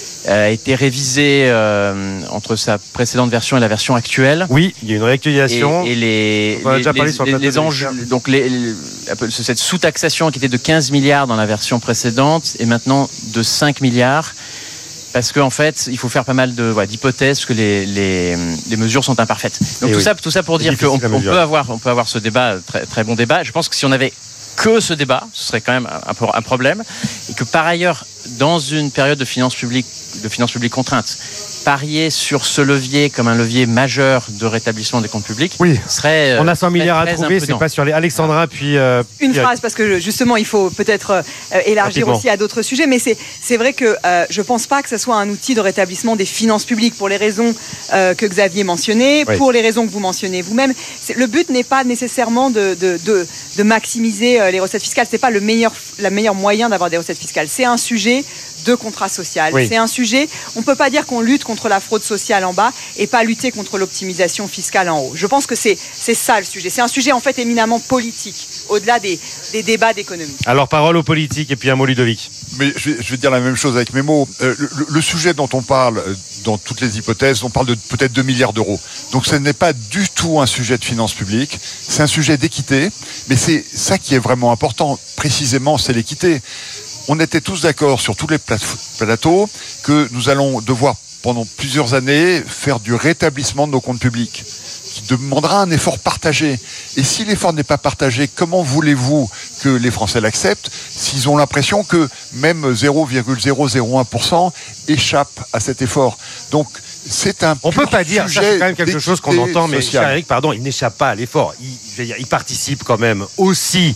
a été révisée euh, entre sa précédente version et la version actuelle. Oui, il y a une réactualisation. Et, et les, On a les, déjà parlé les, sur le les, les enjeux, donc les, les, cette sous-taxation qui était de quinze milliards dans la version précédente est maintenant de cinq milliards. Parce qu'en fait, il faut faire pas mal de, ouais, d'hypothèses, parce que les, les, les mesures sont imparfaites. Donc tout, oui. ça, tout ça pour dire qu'on on peut, avoir, on peut avoir ce débat, très, très bon débat. Je pense que si on avait que ce débat, ce serait quand même un, un problème. Et que par ailleurs, dans une période de finances publiques, de finances publiques contraintes, parier sur ce levier comme un levier majeur de rétablissement des comptes publics oui. serait. On a cent milliards à trouver, imprudent. C'est pas sur les Alexandra, puis. Euh, Une puis... phrase, parce que justement, il faut peut-être euh, élargir Rapidement. aussi à d'autres sujets, mais c'est, c'est vrai que euh, je pense pas que ce soit un outil de rétablissement des finances publiques pour les raisons euh, que Xavier mentionnait, oui. pour les raisons que vous mentionnez vous-même. C'est, le but n'est pas nécessairement de, de, de, de maximiser euh, les recettes fiscales, c'est pas le meilleur, le meilleur moyen d'avoir des recettes fiscales. C'est un sujet de contrat social. Oui. C'est un sujet, on ne peut pas dire qu'on lutte contre la fraude sociale en bas et pas lutter contre l'optimisation fiscale en haut. Je pense que c'est, c'est ça le sujet. C'est un sujet en fait éminemment politique, au-delà des, des débats d'économie. Alors parole aux politiques et puis un mot Ludovic. Mais je vais, je vais dire la même chose avec mes mots. Euh, le, le sujet dont on parle, dans toutes les hypothèses, on parle de peut-être deux milliards d'euros. Donc ce n'est pas du tout un sujet de finances publiques, c'est un sujet d'équité, mais c'est ça qui est vraiment important. Précisément, c'est l'équité. On était tous d'accord sur tous les plateaux que nous allons devoir pendant plusieurs années faire du rétablissement de nos comptes publics, qui demandera un effort partagé. Et si l'effort n'est pas partagé, comment voulez-vous que les Français l'acceptent s'ils ont l'impression que même zéro virgule zéro zéro un pour cent échappe à cet effort ? Donc c'est un on peut pas dire ça, c'est quand même quelque chose qu'on entend, mais Eric, pardon, il n'échappe pas à l'effort. Il, je veux dire, il participe quand même aussi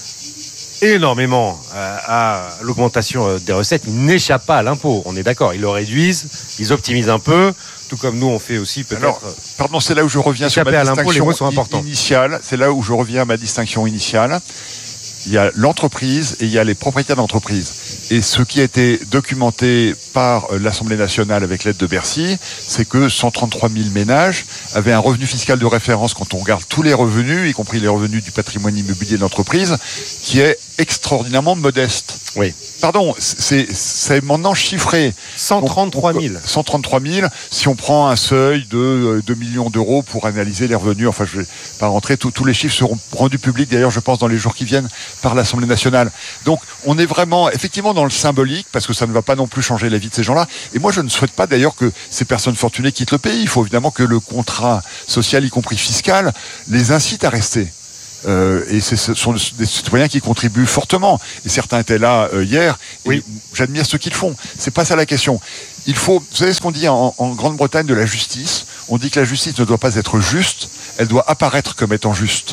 énormément à l'augmentation des recettes. Ils n'échappent pas à l'impôt, on est d'accord. Ils le réduisent, ils optimisent un peu, tout comme nous on fait aussi peut-être. Alors, pardon, c'est là où je reviens sur ma distinction initiale. C'est là où je reviens à ma distinction initiale. Il y a l'entreprise et il y a les propriétaires d'entreprise. Et ce qui a été documenté par l'Assemblée nationale avec l'aide de Bercy, c'est que cent trente-trois mille ménages avaient un revenu fiscal de référence quand on regarde tous les revenus, y compris les revenus du patrimoine immobilier de l'entreprise, qui est extraordinairement modeste. Oui. Pardon, c'est, c'est maintenant chiffré. cent trente-trois mille. cent trente-trois mille, si on prend un seuil de deux millions d'euros pour analyser les revenus, enfin je ne vais pas rentrer, tous les chiffres seront rendus publics d'ailleurs je pense dans les jours qui viennent par l'Assemblée nationale. Donc on est vraiment effectivement dans le symbolique parce que ça ne va pas non plus changer la vie de ces gens-là. Et moi je ne souhaite pas d'ailleurs que ces personnes fortunées quittent le pays. Il faut évidemment que le contrat social, y compris fiscal, les incite à rester. Euh, et ce sont des citoyens qui contribuent fortement. Et certains étaient là euh, hier. Et oui. J'admire ce qu'ils font. C'est pas ça la question. Il faut, vous savez ce qu'on dit en, en Grande-Bretagne de la justice. On dit que la justice ne doit pas être juste, elle doit apparaître comme étant juste.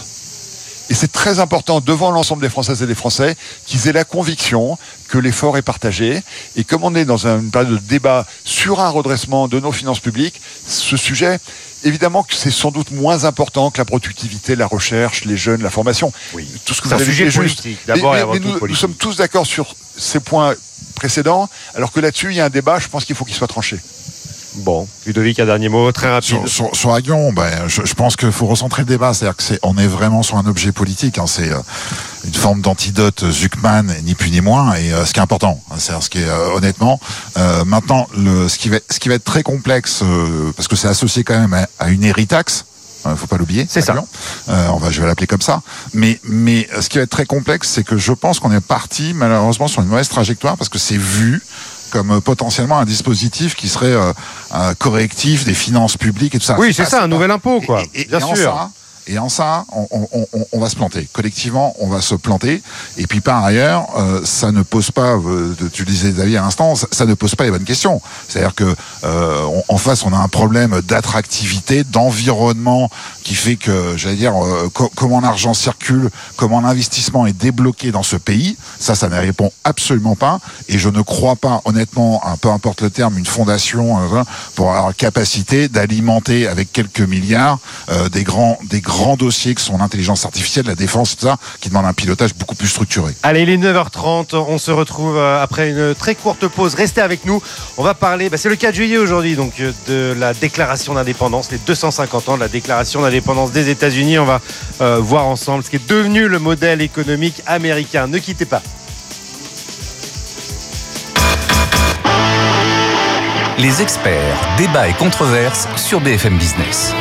Et c'est très important devant l'ensemble des Françaises et des Français qu'ils aient la conviction que l'effort est partagé. Et comme on est dans une période de débat sur un redressement de nos finances publiques, ce sujet, évidemment que c'est sans doute moins important que la productivité, la recherche, les jeunes, la formation. Oui. Tout ce que c'est vous un avez sujet dit est politique, juste. d'abord mais, et avant mais tout nous, politique. Nous sommes tous d'accord sur ces points précédents, alors que là-dessus, il y a un débat, je pense qu'il faut qu'il soit tranché. Bon, Ludovic, un dernier mot très rapide. Sur, sur, sur Aguillon, ben, je, je pense qu'il faut recentrer le débat. C'est-à-dire que c'est, on est vraiment sur un objet politique. Hein, c'est euh, une forme d'antidote Zuckman, ni plus ni moins. Et euh, ce qui est important, hein, c'est ce qui est euh, honnêtement. Euh, maintenant, le, ce qui va, ce qui va être très complexe, euh, parce que c'est associé quand même à, à une héritaxe. Euh, faut pas l'oublier. C'est ça. Euh, on va, je vais l'appeler comme ça. Mais, mais ce qui va être très complexe, c'est que je pense qu'on est parti malheureusement sur une mauvaise trajectoire parce que c'est vu comme potentiellement un dispositif qui serait euh, un correctif des finances publiques et tout ça. Oui, c'est, c'est ça, un pas... nouvel impôt, quoi. Et, et, Bien et sûr. En ça, et en ça, on, on, on, on va se planter. Collectivement, on va se planter. Et puis par ailleurs, euh, ça ne pose pas, euh, tu le disais David à l'instant, ça, ça ne pose pas les bonnes questions. C'est-à-dire que euh, on, en face, on a un problème d'attractivité, d'environnement qui fait que, j'allais dire, euh, co- comment l'argent circule, comment l'investissement est débloqué dans ce pays. Ça, ça ne répond absolument pas. Et je ne crois pas, honnêtement, hein, peu importe le terme, une fondation euh, pour avoir la capacité d'alimenter avec quelques milliards euh, des grands, des grands grands dossiers qui sont l'intelligence artificielle, la défense, tout ça, qui demandent un pilotage beaucoup plus structuré. Allez, il est neuf heures trente, on se retrouve après une très courte pause. Restez avec nous, on va parler, bah c'est le quatre juillet aujourd'hui, donc de la déclaration d'indépendance, les deux cent cinquante ans de la déclaration d'indépendance des États-Unis. On va euh, voir ensemble ce qui est devenu le modèle économique américain. Ne quittez pas. Les experts, débats et controverses sur B F M Business.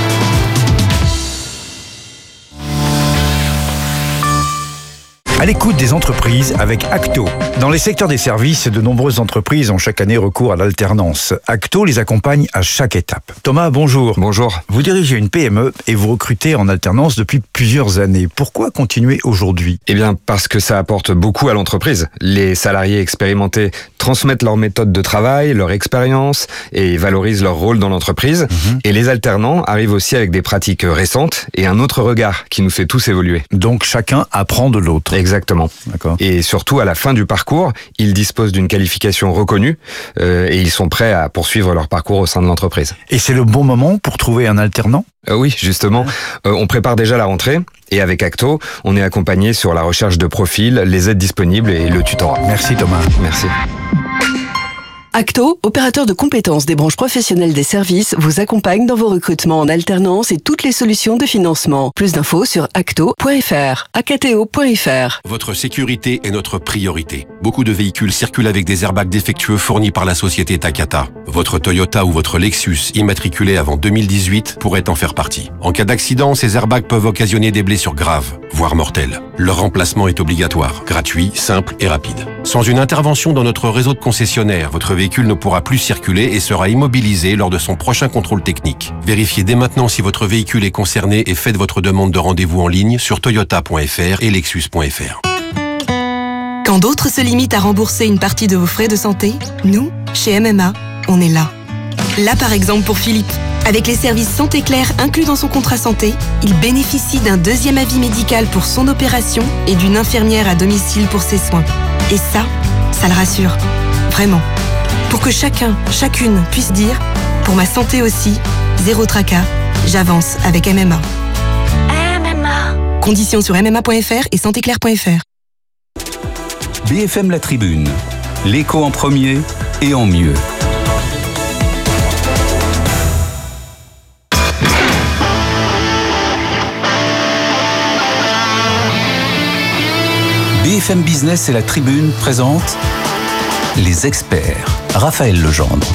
À l'écoute des entreprises avec Acto. Dans les secteurs des services, de nombreuses entreprises ont chaque année recours à l'alternance. Acto les accompagne à chaque étape. Thomas, bonjour. Bonjour. Vous dirigez une P M E et vous recrutez en alternance depuis plusieurs années. Pourquoi continuer aujourd'hui ? Eh bien, parce que ça apporte beaucoup à l'entreprise. Les salariés expérimentés transmettent leur méthode de travail, leur expérience et valorisent leur rôle dans l'entreprise. Mmh. Et les alternants arrivent aussi avec des pratiques récentes et un autre regard qui nous fait tous évoluer. Donc chacun apprend de l'autre. Exactement. D'accord. Et surtout, à la fin du parcours, ils disposent d'une qualification reconnue euh, et ils sont prêts à poursuivre leur parcours au sein de l'entreprise. Et c'est le bon moment pour trouver un alternant ? euh, Oui, justement. Euh, on prépare déjà la rentrée et avec Acto, on est accompagné sur la recherche de profils, les aides disponibles et le tutorat. Merci Thomas. Merci. Acto, opérateur de compétences des branches professionnelles des services, vous accompagne dans vos recrutements en alternance et toutes les solutions de financement. Plus d'infos sur acto point f r, acto point f r. Votre sécurité est notre priorité. Beaucoup de véhicules circulent avec des airbags défectueux fournis par la société Takata. Votre Toyota ou votre Lexus immatriculé avant deux mille dix-huit pourrait en faire partie. En cas d'accident, ces airbags peuvent occasionner des blessures graves, voire mortelles. Leur remplacement est obligatoire, gratuit, simple et rapide. Sans une intervention dans notre réseau de concessionnaires, votre véhicule véhicule ne pourra plus circuler et sera immobilisé lors de son prochain contrôle technique. Vérifiez dès maintenant si votre véhicule est concerné et faites votre demande de rendez-vous en ligne sur toyota point f r et lexus point f r. Quand d'autres se limitent à rembourser une partie de vos frais de santé, nous, chez M M A, on est là. Là par exemple pour Philippe. Avec les services Santé Claire inclus dans son contrat santé, il bénéficie d'un deuxième avis médical pour son opération et d'une infirmière à domicile pour ses soins. Et ça, ça le rassure. Vraiment. Pour que chacun, chacune puisse dire « Pour ma santé aussi, zéro tracas, j'avance avec M M A ». M M A. Conditions sur m m a point f r et santé claire point f r. B F M La Tribune, l'écho en premier et en mieux. B F M Business et la Tribune présentent Les Experts. Raphaël Legendre.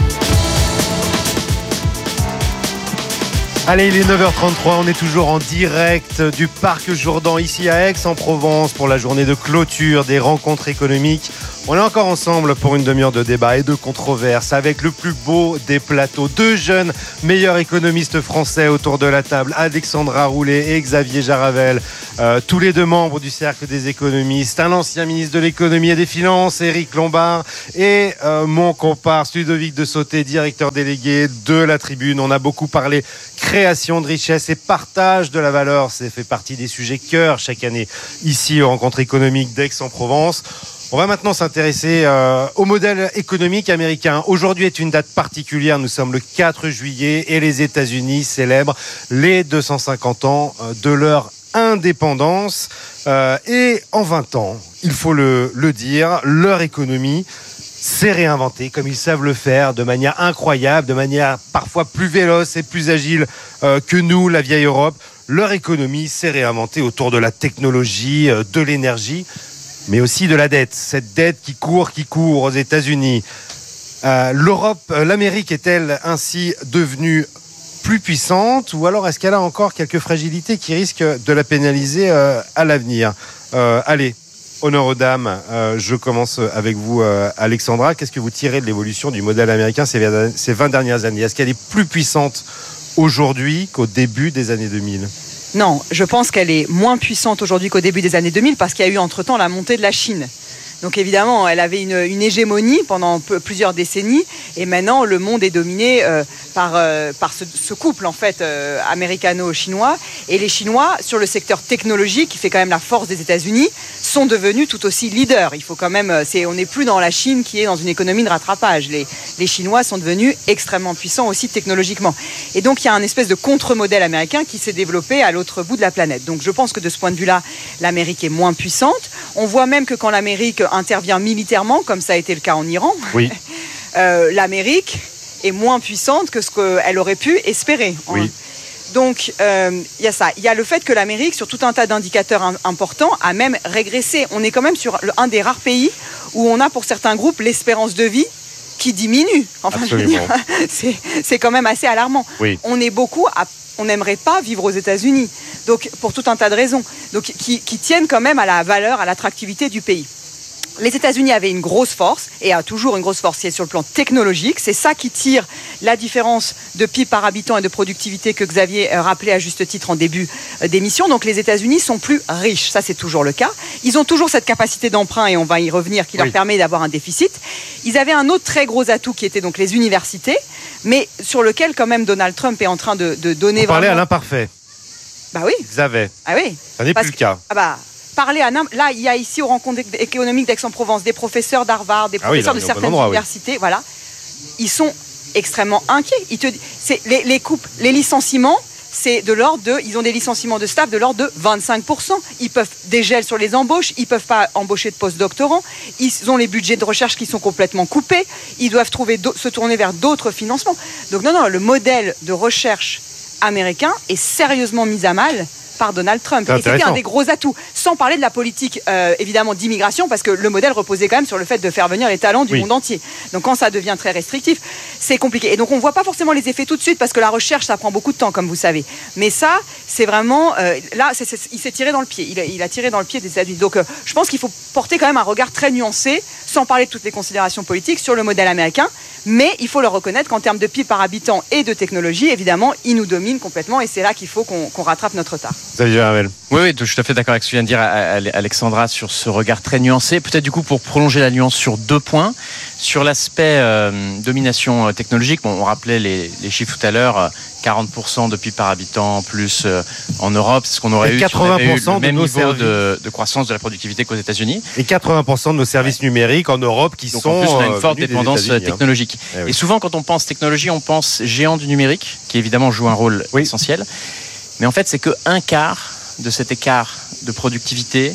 Allez, il est neuf heures trente-trois, on est toujours en direct du Parc Jourdan, ici à Aix-en-Provence, pour la journée de clôture des rencontres économiques. On est encore ensemble pour une demi-heure de débat et de controverses avec le plus beau des plateaux. Deux jeunes meilleurs économistes français autour de la table, Alexandra Roulet et Xavier Jaravel, euh, tous les deux membres du Cercle des économistes, un ancien ministre de l'économie et des finances, Éric Lombard, et euh, mon comparse Ludovic de Sauté, directeur délégué de la Tribune. On a beaucoup parlé création de richesse et partage de la valeur. Ça fait partie des sujets cœur chaque année ici aux rencontres économiques d'Aix-en-Provence. On va maintenant s'intéresser euh, au modèle économique américain. Aujourd'hui est une date particulière. Nous sommes le quatre juillet et les États-Unis célèbrent les deux cent cinquante ans de leur indépendance. Euh, et en vingt ans, il faut le, le dire, leur économie s'est réinventée comme ils savent le faire, de manière incroyable, de manière parfois plus véloce et plus agile euh, que nous, la vieille Europe. Leur économie s'est réinventée autour de la technologie, euh, de l'énergie, mais aussi de la dette. Cette dette qui court, qui court aux États-Unis. Euh, L'Europe, euh, l'Amérique est-elle ainsi devenue plus puissante, ou alors est-ce qu'elle a encore quelques fragilités qui risquent de la pénaliser euh, à l'avenir ? euh, Allez, honneur aux dames. Euh, je commence avec vous, euh, Alexandra. Qu'est-ce que vous tirez de l'évolution du modèle américain ces vingt dernières années ? Est-ce qu'elle est plus puissante aujourd'hui qu'au début des années deux mille ? Non, je pense qu'elle est moins puissante aujourd'hui qu'au début des années deux mille parce qu'il y a eu entre-temps la montée de la Chine. Donc évidemment, elle avait une, une hégémonie pendant p- plusieurs décennies et maintenant le monde est dominé euh, par, euh, par ce, ce couple en fait euh, américano-chinois. Et les Chinois, sur le secteur technologique, qui fait quand même la force des États-Unis, sont devenus tout aussi leaders. Il faut quand même, c'est, on n'est plus dans la Chine qui est dans une économie de rattrapage. Les, les Chinois sont devenus extrêmement puissants aussi technologiquement. Et donc il y a un espèce de contre-modèle américain qui s'est développé à l'autre bout de la planète. Donc je pense que de ce point de vue-là, l'Amérique est moins puissante. On voit même que quand l'Amérique intervient militairement, comme ça a été le cas en Iran, oui. euh, l'Amérique est moins puissante que ce qu'elle aurait pu espérer. Oui. Donc, il euh, y a ça. Il y a le fait que l'Amérique, sur tout un tas d'indicateurs un, importants, a même régressé. On est quand même sur le, un des rares pays où on a, pour certains groupes, l'espérance de vie qui diminue. Enfin, je veux dire, c'est, c'est quand même assez alarmant. Oui. On est beaucoup à... On n'aimerait pas vivre aux États-Unis, donc pour tout un tas de raisons, donc qui, qui tiennent quand même à la valeur, à l'attractivité du pays. Les États-Unis avaient une grosse force et a toujours une grosse force, c'est sur le plan technologique. C'est ça qui tire la différence de P I B par habitant et de productivité que Xavier rappelait à juste titre en début d'émission. Donc les États-Unis sont plus riches, ça c'est toujours le cas. Ils ont toujours cette capacité d'emprunt et on va y revenir qui oui. leur permet d'avoir un déficit. Ils avaient un autre très gros atout qui était donc les universités, mais sur lequel quand même Donald Trump est en train de, de donner. On parlait vraiment... à l'imparfait. Bah oui. Xavier. Ah oui. Ça n'est Parce plus le cas. Que, ah bah. Parler à là, il y a ici aux rencontres économiques d'Aix-en-Provence des professeurs d'Harvard, des professeurs ah oui, de certaines bon endroit, universités, oui. Voilà, ils sont extrêmement inquiets. Ils te, c'est les, les coupes, les licenciements, c'est de l'ordre de, ils ont des licenciements de staff de l'ordre de vingt-cinq pour cent. Ils peuvent des gels sur les embauches, ils peuvent pas embaucher de post-doctorants. Ils ont les budgets de recherche qui sont complètement coupés. Ils doivent trouver se tourner vers d'autres financements. Donc non, non, le modèle de recherche américain est sérieusement mis à mal par Donald Trump. Et c'était un des gros atouts. Sans parler de la politique, euh, évidemment, d'immigration, parce que le modèle reposait quand même sur le fait de faire venir les talents du oui. monde entier. Donc quand ça devient très restrictif, c'est compliqué. Et donc on ne voit pas forcément les effets tout de suite, parce que la recherche, ça prend beaucoup de temps, comme vous savez. Mais ça, c'est vraiment... Euh, là, c'est, c'est, il s'est tiré dans le pied. Il a, il a tiré dans le pied des États-Unis. Donc euh, je pense qu'il faut porter quand même un regard très nuancé, sans parler de toutes les considérations politiques, sur le modèle américain. Mais il faut le reconnaître qu'en termes de P I B par habitant et de technologie, évidemment, il nous domine complètement. Et c'est là qu'il faut qu'on, qu'on rattrape notre retard. Xavier Hamel. Oui, oui, je suis tout à fait d'accord avec ce que vient de dire Alexandra sur ce regard très nuancé. Peut-être du coup pour prolonger la nuance sur deux points. Sur l'aspect euh, domination technologique, bon, on rappelait les, les chiffres tout à l'heure, quarante pour cent de P I B par habitant plus euh, en Europe, c'est ce qu'on aurait eu si on avait eu le même niveau de, de croissance de la productivité qu'aux États-Unis. Et quatre-vingts pour cent de nos services ouais. numériques en Europe qui Donc, sont en plus, on a une forte euh, dépendance technologique. Hein. Eh oui. Et souvent, quand on pense technologie, on pense géant du numérique, qui évidemment joue un rôle oui. essentiel. Mais en fait, c'est que un quart de cet écart de productivité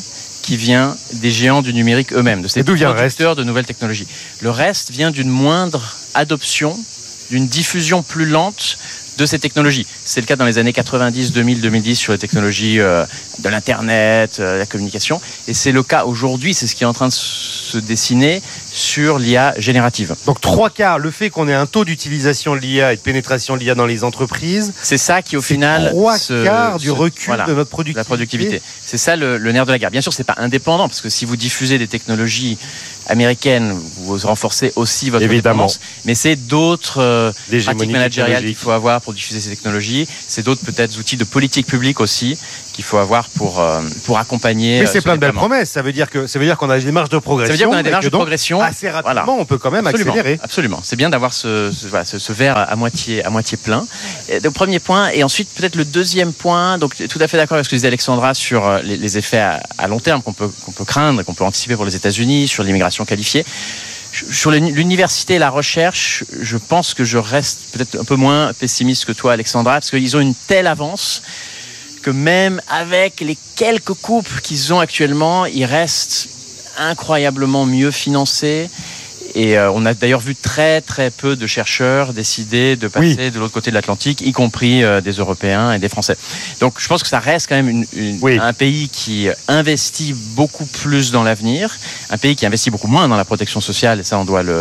qui vient des géants du numérique eux-mêmes, de ces d'où vient le producteurs de nouvelles technologies. Le reste vient d'une moindre adoption, d'une diffusion plus lente de ces technologies. C'est le cas dans les années quatre-vingt-dix, deux mille, deux mille dix sur les technologies euh, de l'Internet, euh, la communication. Et c'est le cas aujourd'hui, c'est ce qui est en train de se dessiner sur l'I A générative. Donc trois quarts, le fait qu'on ait un taux d'utilisation de l'I A et de pénétration de l'I A dans les entreprises, c'est ça qui au final trois se, quarts du se, recul voilà, de notre productivité. La productivité. C'est ça le, le nerf de la guerre. Bien sûr, c'est pas indépendant parce que si vous diffusez des technologies américaines, vous renforcez aussi votre Évidemment. dépendance. Mais c'est d'autres euh, pratiques managériales technologique. qu'il faut avoir pour diffuser ces technologies. C'est d'autres peut-être outils de politique publique aussi qu'il faut avoir pour euh, pour accompagner. Mais c'est euh, plein de belles déploiement. promesses. Ça veut dire que ça veut dire qu'on a des marges de progression. Ça veut dire qu'on a des et marges que de donc, progression. assez rapidement. Voilà. On peut quand même Absolument, accélérer. Absolument. C'est bien d'avoir ce, ce, voilà, ce, ce verre à moitié, à moitié plein. Et le premier point. Et ensuite, peut-être le deuxième point. Donc, tout à fait d'accord avec ce que disait Alexandra sur les, les effets à, à long terme qu'on peut, qu'on peut craindre, qu'on peut anticiper pour les États-Unis, sur l'immigration qualifiée. Sur l'université et la recherche, je pense que je reste peut-être un peu moins pessimiste que toi, Alexandra, parce qu'ils ont une telle avance que même avec les quelques coupes qu'ils ont actuellement, ils restent incroyablement mieux financés. Et euh, on a d'ailleurs vu très très peu de chercheurs décider de passer oui. de l'autre côté de l'Atlantique, y compris euh, des Européens et des Français. Donc je pense que ça reste quand même une, une, oui. un pays qui investit beaucoup plus dans l'avenir, un pays qui investit beaucoup moins dans la protection sociale, et ça on doit le,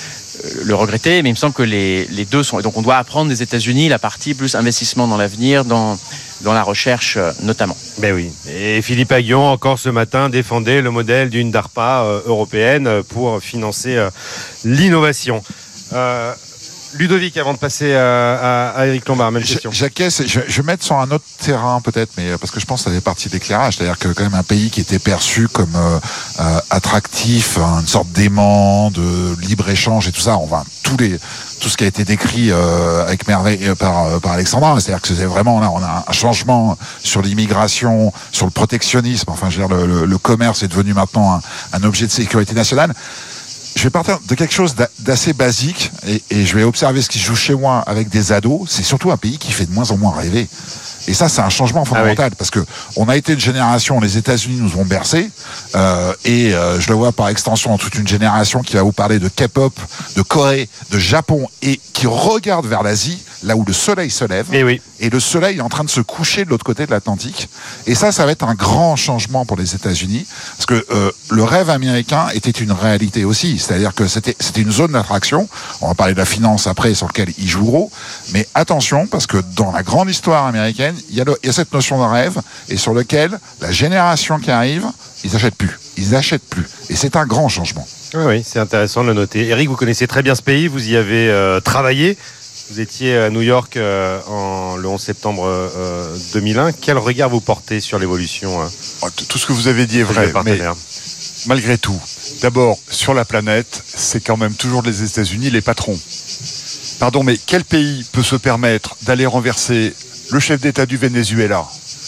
le regretter, mais il me semble que les, les deux sont... Donc on doit apprendre des États-Unis la partie plus investissement dans l'avenir, dans... dans la recherche notamment. Ben oui. Et Philippe Aghion, encore ce matin, défendait le modèle d'une DARPA euh, européenne pour financer euh, l'innovation. Euh, Ludovic, avant de passer à, à, à Éric Lombard, même question. J'acquiesce, je, je vais mettre sur un autre terrain peut-être, mais parce que je pense que ça fait partie de l'éclairage, c'est-à-dire que quand même un pays qui était perçu comme euh, euh, attractif, une sorte d'aimant, de libre-échange et tout ça, on va tous les tout ce qui a été décrit euh, avec merveille par, par Alexandra, c'est-à-dire que c'est vraiment là, on a un changement sur l'immigration, sur le protectionnisme, enfin je veux dire, le, le, le commerce est devenu maintenant un, un objet de sécurité nationale. Je vais partir de quelque chose d'assez basique et, et je vais observer ce qui se joue chez moi avec des ados. C'est surtout un pays qui fait de moins en moins rêver. Et ça, c'est un changement fondamental, ah oui. parce que on a été une génération, les États-Unis nous ont bercés, euh, et euh, je le vois par extension dans toute une génération qui va vous parler de K-pop, de Corée, de Japon, et qui regarde vers l'Asie, là où le soleil se lève, et, oui. et le soleil est en train de se coucher de l'autre côté de l'Atlantique. Et ça, ça va être un grand changement pour les États-Unis, parce que euh, le rêve américain était une réalité aussi, c'est-à-dire que c'était c'était une zone d'attraction. On va parler de la finance après, sur laquelle ils jouent gros, mais attention, parce que dans la grande histoire américaine, il y a, le, il y a cette notion de rêve, et sur lequel la génération qui arrive, ils n'achètent plus. Ils n'achètent plus. Et c'est un grand changement. Oui, oui, c'est intéressant de le noter. Eric, vous connaissez très bien ce pays, vous y avez euh, travaillé. Vous étiez à New York euh, en, le onze septembre euh, deux mille un. Quel regard vous portez sur l'évolution hein, Tout ce que vous avez dit est vrai, mais malgré tout, d'abord, sur la planète, c'est quand même toujours les États-Unis les patrons. Pardon, mais quel pays peut se permettre d'aller renverser le chef d'État du Venezuela,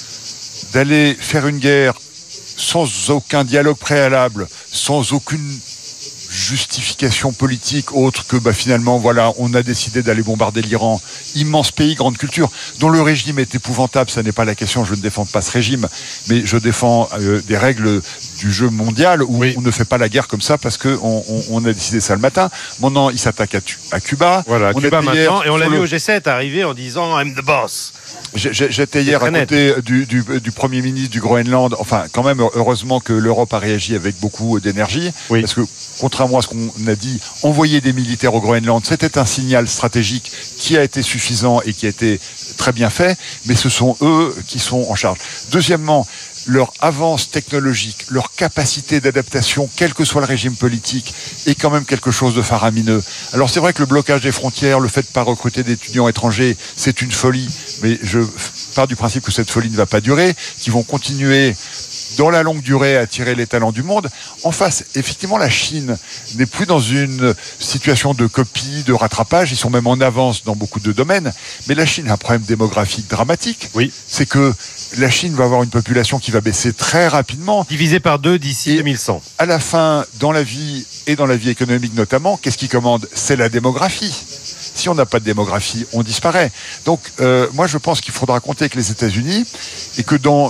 d'aller faire une guerre sans aucun dialogue préalable, sans aucune justification politique autre que bah, finalement voilà on a décidé d'aller bombarder l'Iran, immense pays, grande culture dont le régime est épouvantable, ça n'est pas la question, je ne défends pas ce régime, mais je défends euh, des règles du jeu mondial où oui. on ne fait pas la guerre comme ça parce qu'on on, on a décidé ça le matin. Maintenant il s'attaque à, à Cuba, voilà, on Cuba maintenant, et on l'a vu le... au G sept arriver en disant I'm the boss. J'étais hier à côté du, du, du Premier ministre du Groenland. Enfin, quand même, heureusement que l'Europe a réagi avec beaucoup d'énergie. Oui. Parce que, contrairement à ce qu'on a dit, envoyer des militaires au Groenland, c'était un signal stratégique qui a été suffisant et qui a été très bien fait. Mais ce sont eux qui sont en charge. Deuxièmement, leur avance technologique, leur capacité d'adaptation, quel que soit le régime politique, est quand même quelque chose de faramineux. Alors c'est vrai que le blocage des frontières, le fait de ne pas recruter d'étudiants étrangers, c'est une folie. Mais je pars du principe que cette folie ne va pas durer, qu'ils vont continuer dans la longue durée à attirer les talents du monde. En face, effectivement, la Chine n'est plus dans une situation de copie, de rattrapage. Ils sont même en avance dans beaucoup de domaines. Mais la Chine a un problème démographique dramatique. Oui. C'est que la Chine va avoir une population qui va baisser très rapidement. Divisée par deux d'ici deux mille cent. À la fin, dans la vie et dans la vie économique notamment, qu'est-ce qui commande ? C'est la démographie. Si on n'a pas de démographie, on disparaît. Donc, euh, moi, je pense qu'il faudra compter avec les États-Unis et que dans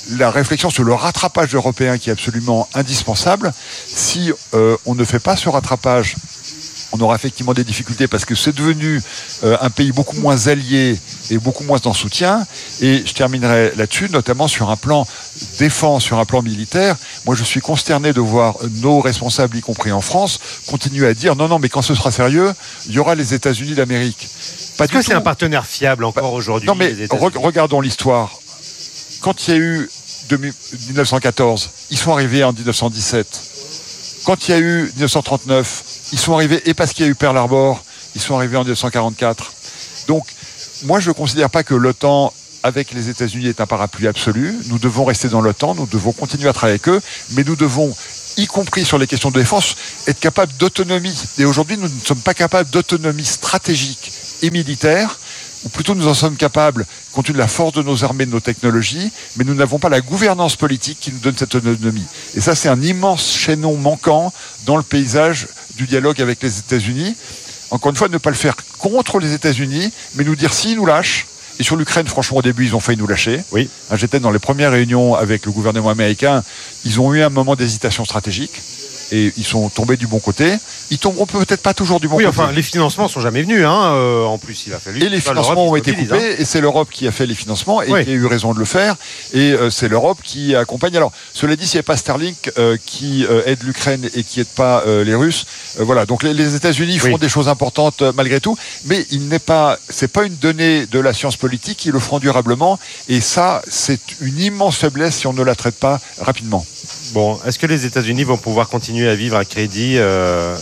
la réflexion sur le rattrapage européen qui est absolument indispensable. Si euh, on ne fait pas ce rattrapage, on aura effectivement des difficultés parce que c'est devenu euh, un pays beaucoup moins allié et beaucoup moins en soutien. Et je terminerai là-dessus, notamment sur un plan défense, sur un plan militaire. Moi, je suis consterné de voir nos responsables, y compris en France, continuer à dire non, non, mais quand ce sera sérieux, il y aura les États-Unis d'Amérique. Pas Est-ce que tout. C'est un partenaire fiable encore bah, aujourd'hui? Non, mais re- regardons l'histoire. Quand il y a eu dix-neuf cent quatorze, ils sont arrivés en dix-neuf cent dix-sept. Quand il y a eu dix-neuf cent trente-neuf, ils sont arrivés, et parce qu'il y a eu Pearl Harbor, ils sont arrivés en dix-neuf cent quarante-quatre. Donc, moi, je ne considère pas que l'OTAN, avec les États-Unis, est un parapluie absolu. Nous devons rester dans l'OTAN, nous devons continuer à travailler avec eux, mais nous devons, y compris sur les questions de défense, être capables d'autonomie. Et aujourd'hui, nous ne sommes pas capables d'autonomie stratégique et militaire, ou plutôt nous en sommes capables, compte tenu de la force de nos armées, de nos technologies, mais nous n'avons pas la gouvernance politique qui nous donne cette autonomie. Et ça, c'est un immense chaînon manquant dans le paysage du dialogue avec les États-Unis. Encore une fois, ne pas le faire contre les États-Unis, mais nous dire s'ils nous lâchent. Et sur l'Ukraine, franchement, au début, ils ont failli nous lâcher. Oui. J'étais dans les premières réunions avec le gouvernement américain. Ils ont eu un moment d'hésitation stratégique. Et ils sont tombés du bon côté. Ils tomberont peut-être pas toujours du bon oui, côté. Oui, enfin, les financements sont jamais venus. Hein. Euh, en plus, il a fallu. Et les financements ont été coupés. Hein. Et c'est l'Europe qui a fait les financements et oui. qui a eu raison de le faire. Et euh, c'est l'Europe qui accompagne. Alors, cela dit, s'il n'y avait pas Starlink euh, qui euh, aide l'Ukraine et qui aide pas euh, les Russes, euh, voilà. Donc les, les États-Unis font oui. des choses importantes euh, malgré tout, mais il n'est pas, c'est pas une donnée de la science politique. Ils le feront durablement. Et ça, c'est une immense faiblesse si on ne la traite pas rapidement. Bon, est-ce que les États-Unis vont pouvoir continuer à vivre à crédit euh,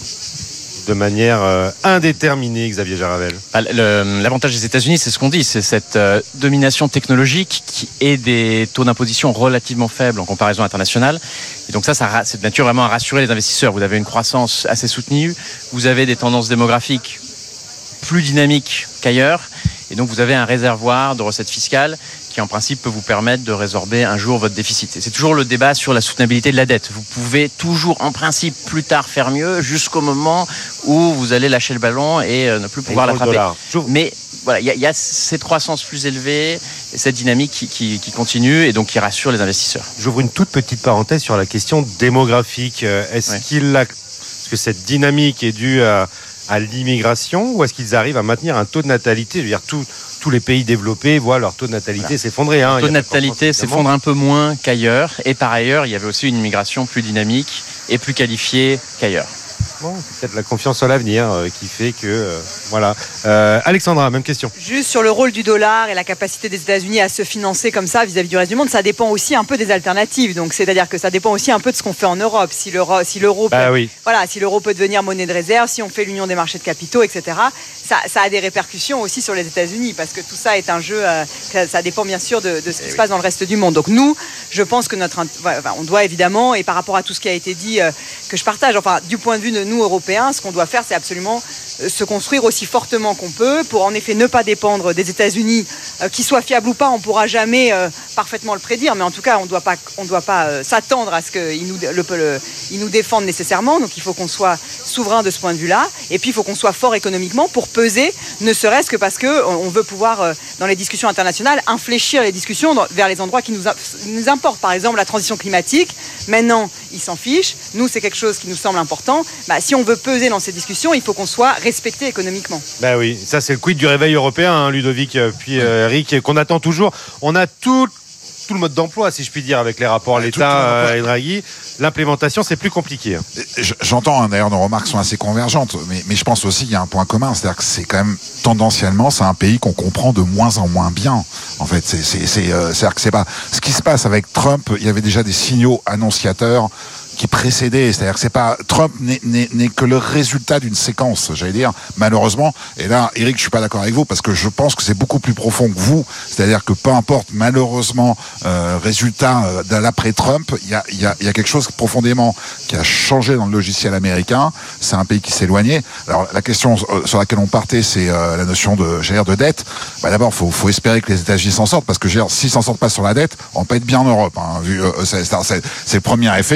de manière euh, indéterminée, Xavier Jaravel? L'avantage des États-Unis, c'est ce qu'on dit, c'est cette euh, domination technologique qui est des taux d'imposition relativement faibles en comparaison internationale. Et donc ça, ça c'est de nature vraiment à rassurer les investisseurs. Vous avez une croissance assez soutenue, vous avez des tendances démographiques plus dynamiques qu'ailleurs, et donc vous avez un réservoir de recettes fiscales qui en principe peut vous permettre de résorber un jour votre déficit. Et c'est toujours le débat sur la soutenabilité de la dette. Vous pouvez toujours en principe plus tard faire mieux jusqu'au moment où vous allez lâcher le ballon et euh, ne plus pouvoir l'attraper. Mais voilà, il y, y a cette croissance plus élevée et cette dynamique qui, qui, qui continue et donc qui rassure les investisseurs. J'ouvre une toute petite parenthèse sur la question démographique. Est-ce ouais. qu'il a, est-ce que cette dynamique est due à, à l'immigration ou est-ce qu'ils arrivent à maintenir un taux de natalité? Je veux dire, tout tous les pays développés voient leur taux de natalité voilà. s'effondrer. Hein. Le taux de natalité s'effondre un peu moins qu'ailleurs. Et par ailleurs, il y avait aussi une immigration plus dynamique et plus qualifiée qu'ailleurs. Bon, c'est peut-être la confiance en l'avenir euh, qui fait que... Euh, voilà. Euh, Alexandra, même question. Juste sur le rôle du dollar et la capacité des États-Unis à se financer comme ça vis-à-vis du reste du monde, ça dépend aussi un peu des alternatives. Donc, c'est-à-dire que ça dépend aussi un peu de ce qu'on fait en Europe. Si l'euro, si l'euro, bah, peut, oui. voilà, si l'euro peut devenir monnaie de réserve, si on fait l'union des marchés de capitaux, et cetera, ça, ça a des répercussions aussi sur les États-Unis parce que tout ça est un jeu, euh, ça, ça dépend bien sûr de, de ce qui et se oui. passe dans le reste du monde. Donc, nous, je pense que notre... Enfin, on doit évidemment, et par rapport à tout ce qui a été dit, euh, que je partage, enfin, du point de vue de nous, Européens, ce qu'on doit faire, c'est absolument se construire aussi fortement qu'on peut pour en effet ne pas dépendre des États-Unis, euh, qu'ils soient fiables ou pas, on ne pourra jamais euh, parfaitement le prédire, mais en tout cas, on doit pas, on doit pas euh, s'attendre à ce qu'ils nous, le, le, ils nous défendent nécessairement. Donc, il faut qu'on soit souverain de ce point de vue-là. Et puis, il faut qu'on soit fort économiquement pour peser, ne serait-ce que parce que on veut pouvoir, euh, dans les discussions internationales, infléchir les discussions dans, vers les endroits qui nous, a, nous importent. Par exemple, la transition climatique. Maintenant, ils s'en fichent. Nous, c'est quelque chose qui nous semble important. Bah, si on veut peser dans ces discussions, il faut qu'on soit respecté économiquement. Ben oui, ça c'est le quid du réveil européen, hein, Ludovic, puis euh, Eric, qu'on attend toujours. On a tout, tout le mode d'emploi, si je puis dire, avec les rapports ouais, l'État euh, et Draghi. L'implémentation, c'est plus compliqué. J'entends, hein, d'ailleurs, nos remarques sont assez convergentes, mais, mais je pense aussi qu'il y a un point commun, c'est-à-dire que c'est quand même, tendanciellement, c'est un pays qu'on comprend de moins en moins bien. En fait, c'est, c'est, c'est, euh, c'est-à-dire que c'est pas... Ce qui se passe avec Trump, il y avait déjà des signaux annonciateurs qui précédait, c'est-à-dire que c'est pas Trump n'est, n'est, n'est que le résultat d'une séquence, j'allais dire, malheureusement. Et là, Eric, je suis pas d'accord avec vous parce que je pense que c'est beaucoup plus profond que vous. C'est-à-dire que peu importe, malheureusement, euh, résultat euh, de l'après-Trump, il y a, il y a, il y a quelque chose profondément qui a changé dans le logiciel américain. C'est un pays qui s'éloignait. Alors la question sur laquelle on partait, c'est euh, la notion de, j'allais dire, de dette. Bah, d'abord, faut, faut espérer que les États-Unis s'en sortent parce que, j'allais dire, s'ils s'en sortent pas sur la dette, on peut être bien en Europe. Hein, vu, euh, c'est, c'est, c'est le premier effet parce que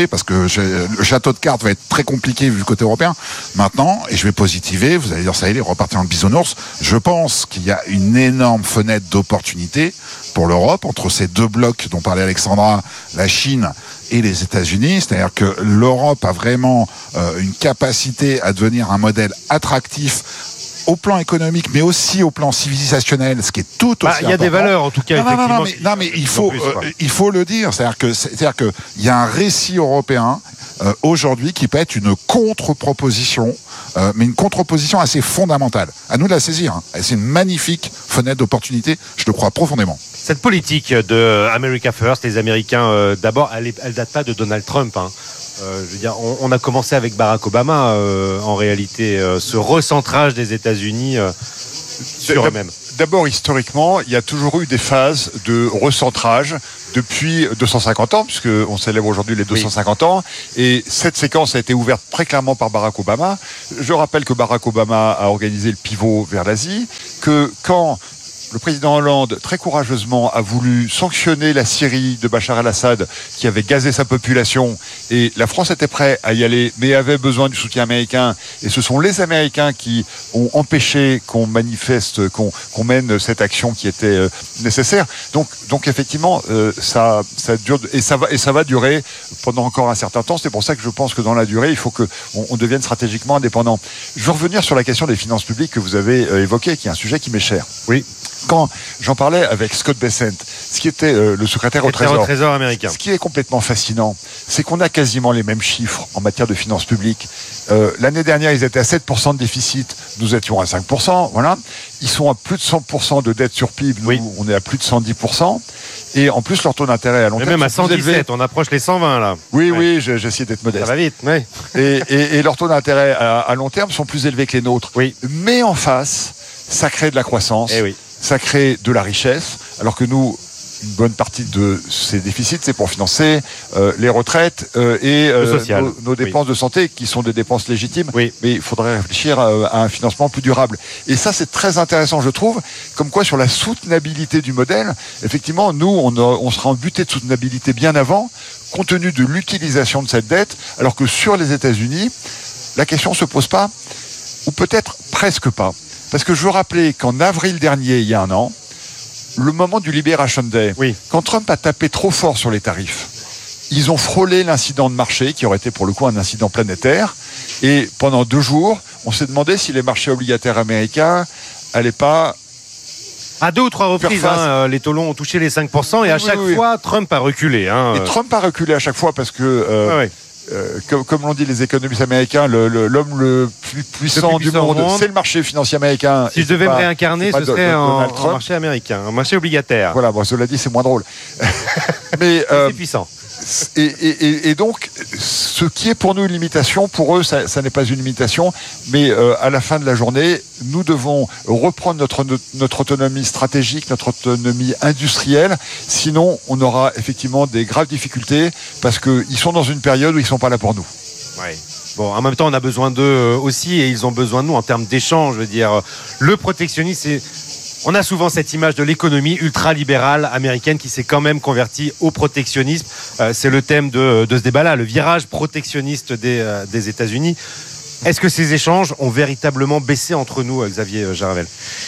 je, le château de cartes va être très compliqué vu le côté européen. Maintenant, et je vais positiver, vous allez dire ça y est, repartir en bisounours, je pense qu'il y a une énorme fenêtre d'opportunité pour l'Europe entre ces deux blocs dont parlait Alexandra, la Chine et les États-Unis. C'est-à-dire que l'Europe a vraiment euh, une capacité à devenir un modèle attractif au plan économique, mais aussi au plan civilisationnel, ce qui est tout aussi bah, il y a important. des valeurs, en tout cas, non, effectivement. Non, non, mais, non, mais il faut, plus, euh, il faut le dire. C'est-à-dire que, c'est-à-dire que il y a un récit européen euh, aujourd'hui qui peut être une contre-proposition, euh, mais une contre-proposition assez fondamentale. À nous de la saisir. Hein. C'est une magnifique fenêtre d'opportunité. Je le crois profondément. Cette politique de America First, les Américains euh, d'abord, elle, elle date pas de Donald Trump. Hein. Euh, je veux dire, on, on a commencé avec Barack Obama, euh, en réalité, euh, ce recentrage des États-Unis euh, sur eux-mêmes. D'abord, historiquement, il y a toujours eu des phases de recentrage depuis deux cent cinquante ans, puisqu'on célèbre aujourd'hui les deux cent cinquante oui. ans, et cette séquence a été ouverte très clairement par Barack Obama. Je rappelle que Barack Obama a organisé le pivot vers l'Asie, que quand le président Hollande, très courageusement, a voulu sanctionner la Syrie de Bachar el-Assad, qui avait gazé sa population, et la France était prête à y aller, mais avait besoin du soutien américain, et ce sont les Américains qui ont empêché qu'on manifeste, qu'on, qu'on mène cette action qui était euh, nécessaire. Donc, donc effectivement, euh, ça, ça dure, et ça va, et ça va durer pendant encore un certain temps. C'est pour ça que je pense que dans la durée, il faut qu'on on devienne stratégiquement indépendant. Je veux revenir sur la question des finances publiques que vous avez euh, évoquée, qui est un sujet qui m'est cher. Oui. Quand j'en parlais avec Scott Bessent, ce qui était euh, le secrétaire au Trésor, au Trésor américain, ce qui est complètement fascinant, c'est qu'on a quasiment les mêmes chiffres en matière de finances publiques. Euh, l'année dernière, ils étaient à sept pour cent de déficit, nous étions à cinq pour cent, voilà. Ils sont à plus de cent pour cent de dette sur P I B, nous, oui. on est à plus de cent dix pour cent. Et en plus, leur taux d'intérêt à long terme. Même à cent dix-sept, on approche les cent vingt là. Oui, ouais. oui, j'ai, j'ai essayé d'être modeste. Ça va vite, oui. Et, et, et leurs taux d'intérêt à, à long terme sont plus élevés que les nôtres. Oui. Mais en face, ça crée de la croissance. Eh oui. Ça crée de la richesse, alors que nous, une bonne partie de ces déficits, c'est pour financer euh, les retraites euh, et euh, nos, nos dépenses oui. de santé, qui sont des dépenses légitimes, oui. mais il faudrait réfléchir à, à un financement plus durable. Et ça, c'est très intéressant, je trouve, comme quoi sur la soutenabilité du modèle, effectivement, nous, on, a, on sera en butée de soutenabilité bien avant, compte tenu de l'utilisation de cette dette, alors que sur les États-Unis, la question ne se pose pas, ou peut-être presque pas. Parce que je veux rappeler qu'en avril dernier, il y a un an, le moment du Liberation Day, oui. quand Trump a tapé trop fort sur les tarifs, ils ont frôlé l'incident de marché, qui aurait été pour le coup un incident planétaire. Et pendant deux jours, on s'est demandé si les marchés obligataires américains n'allaient pas... À deux ou trois reprises, hein, les taux longs ont touché les cinq pour cent et à oui, chaque oui. fois, Trump a reculé. Hein. Et Trump a reculé à chaque fois parce que... Euh, ouais, ouais. Euh, comme, comme l'ont dit les économistes américains, le, le, l'homme le plus puissant, le plus puissant du monde, c'est le marché financier américain. Si je devais pas, me réincarner, ce serait en, en marché américain, en marché obligataire. Voilà, bon, cela dit, c'est moins drôle. Mais euh, c'est puissant. Et, et, et donc, ce qui est pour nous une limitation, pour eux, ça, ça n'est pas une limitation, mais euh, à la fin de la journée, nous devons reprendre notre, notre autonomie stratégique, notre autonomie industrielle, sinon on aura effectivement des graves difficultés, parce qu'ils sont dans une période où ils ne sont pas là pour nous. Ouais. Bon, en même temps, on a besoin d'eux aussi, et ils ont besoin de nous en termes d'échange. Je veux dire, le protectionnisme, c'est... On a souvent cette image de l'économie ultra-libérale américaine qui s'est quand même convertie au protectionnisme. Euh, c'est le thème de, de ce débat-là, le virage protectionniste des, euh, des États-Unis. Est-ce que ces échanges ont véritablement baissé entre nous, Xavier Jaravel ?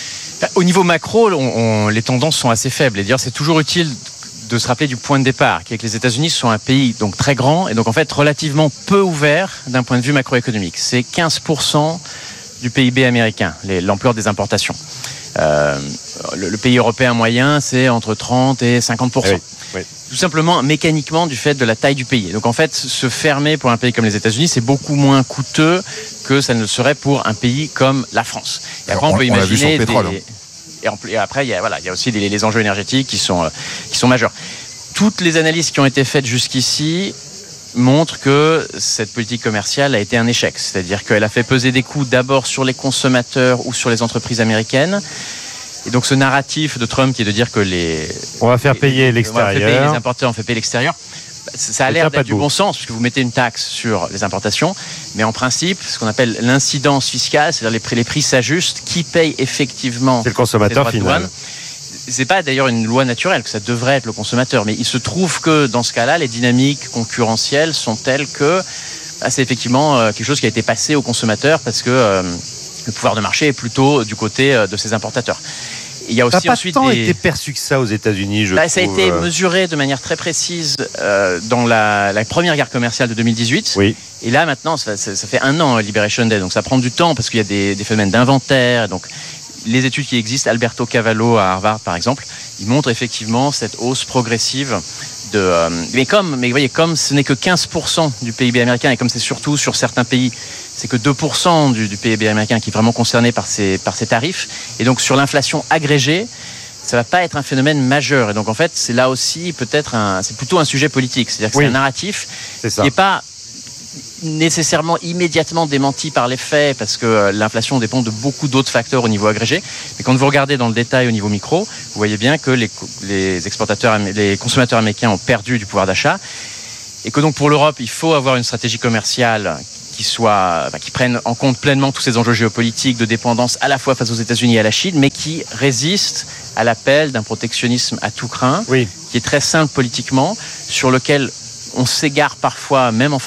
Au niveau macro, on, on, les tendances sont assez faibles. Et d'ailleurs, c'est toujours utile de se rappeler du point de départ, qui est que les États-Unis sont un pays donc très grand et donc en fait relativement peu ouvert d'un point de vue macroéconomique. C'est quinze pour cent du P I B américain, les, l'ampleur des importations. Euh, le, le pays européen moyen, c'est entre trente et cinquante pour cent. Oui, oui. Tout simplement, mécaniquement, du fait de la taille du pays. Donc en fait, se fermer pour un pays comme les États-Unis, c'est beaucoup moins coûteux que ça ne le serait pour un pays comme la France. Et après, on, on peut on imaginer des... pétrole, hein. et, en, et après, il y a, voilà, il y a aussi les, les enjeux énergétiques qui sont, euh, qui sont majeurs. Toutes les analyses qui ont été faites jusqu'ici montre que cette politique commerciale a été un échec. C'est-à-dire qu'elle a fait peser des coûts d'abord sur les consommateurs ou sur les entreprises américaines. Et donc ce narratif de Trump qui est de dire que les... On va faire payer les, l'extérieur. On va faire payer les importateurs, on fait payer l'extérieur. Ça a l'air d'être du bon sens, puisque vous mettez une taxe sur les importations. Mais en principe, ce qu'on appelle l'incidence fiscale, c'est-à-dire les prix, les prix s'ajustent, qui paye effectivement... C'est le consommateur final. c'est pas d'ailleurs une loi naturelle que ça devrait être le consommateur, mais il se trouve que dans ce cas-là, les dynamiques concurrentielles sont telles que bah, c'est effectivement euh, quelque chose qui a été passé aux consommateurs parce que euh, le pouvoir de marché est plutôt du côté euh, de ces importateurs. Il y a aussi ça n'a pas ensuite tant des... été perçu que ça aux États-Unis, je bah, trouve. Ça a été mesuré de manière très précise euh, dans la, la première guerre commerciale de deux mille dix-huit. Oui. Et là, maintenant, ça, ça, ça fait un an, Liberation Day, donc ça prend du temps parce qu'il y a des, des phénomènes d'inventaire. Donc, les études qui existent, Alberto Cavallo à Harvard, par exemple, ils montrent effectivement cette hausse progressive de... Euh, mais comme, mais vous voyez, comme ce n'est que quinze pour cent du P I B américain et comme c'est surtout sur certains pays, c'est que deux pour cent du, du P I B américain qui est vraiment concerné par ces, par ces tarifs. Et donc, sur l'inflation agrégée, ça va pas être un phénomène majeur. Et donc, en fait, c'est là aussi peut-être un... C'est plutôt un sujet politique. C'est-à-dire que oui. c'est un narratif c'est ça. qui n'est pas nécessairement immédiatement démenti par les faits parce que euh, l'inflation dépend de beaucoup d'autres facteurs au niveau agrégé. Mais quand vous regardez dans le détail au niveau micro, vous voyez bien que les, les exportateurs, les consommateurs américains ont perdu du pouvoir d'achat et que donc pour l'Europe, il faut avoir une stratégie commerciale qui soit, bah, qui prenne en compte pleinement tous ces enjeux géopolitiques de dépendance à la fois face aux États-Unis et à la Chine, mais qui résiste à l'appel d'un protectionnisme à tout crin, oui. qui est très simple politiquement, sur lequel on s'égare parfois, même en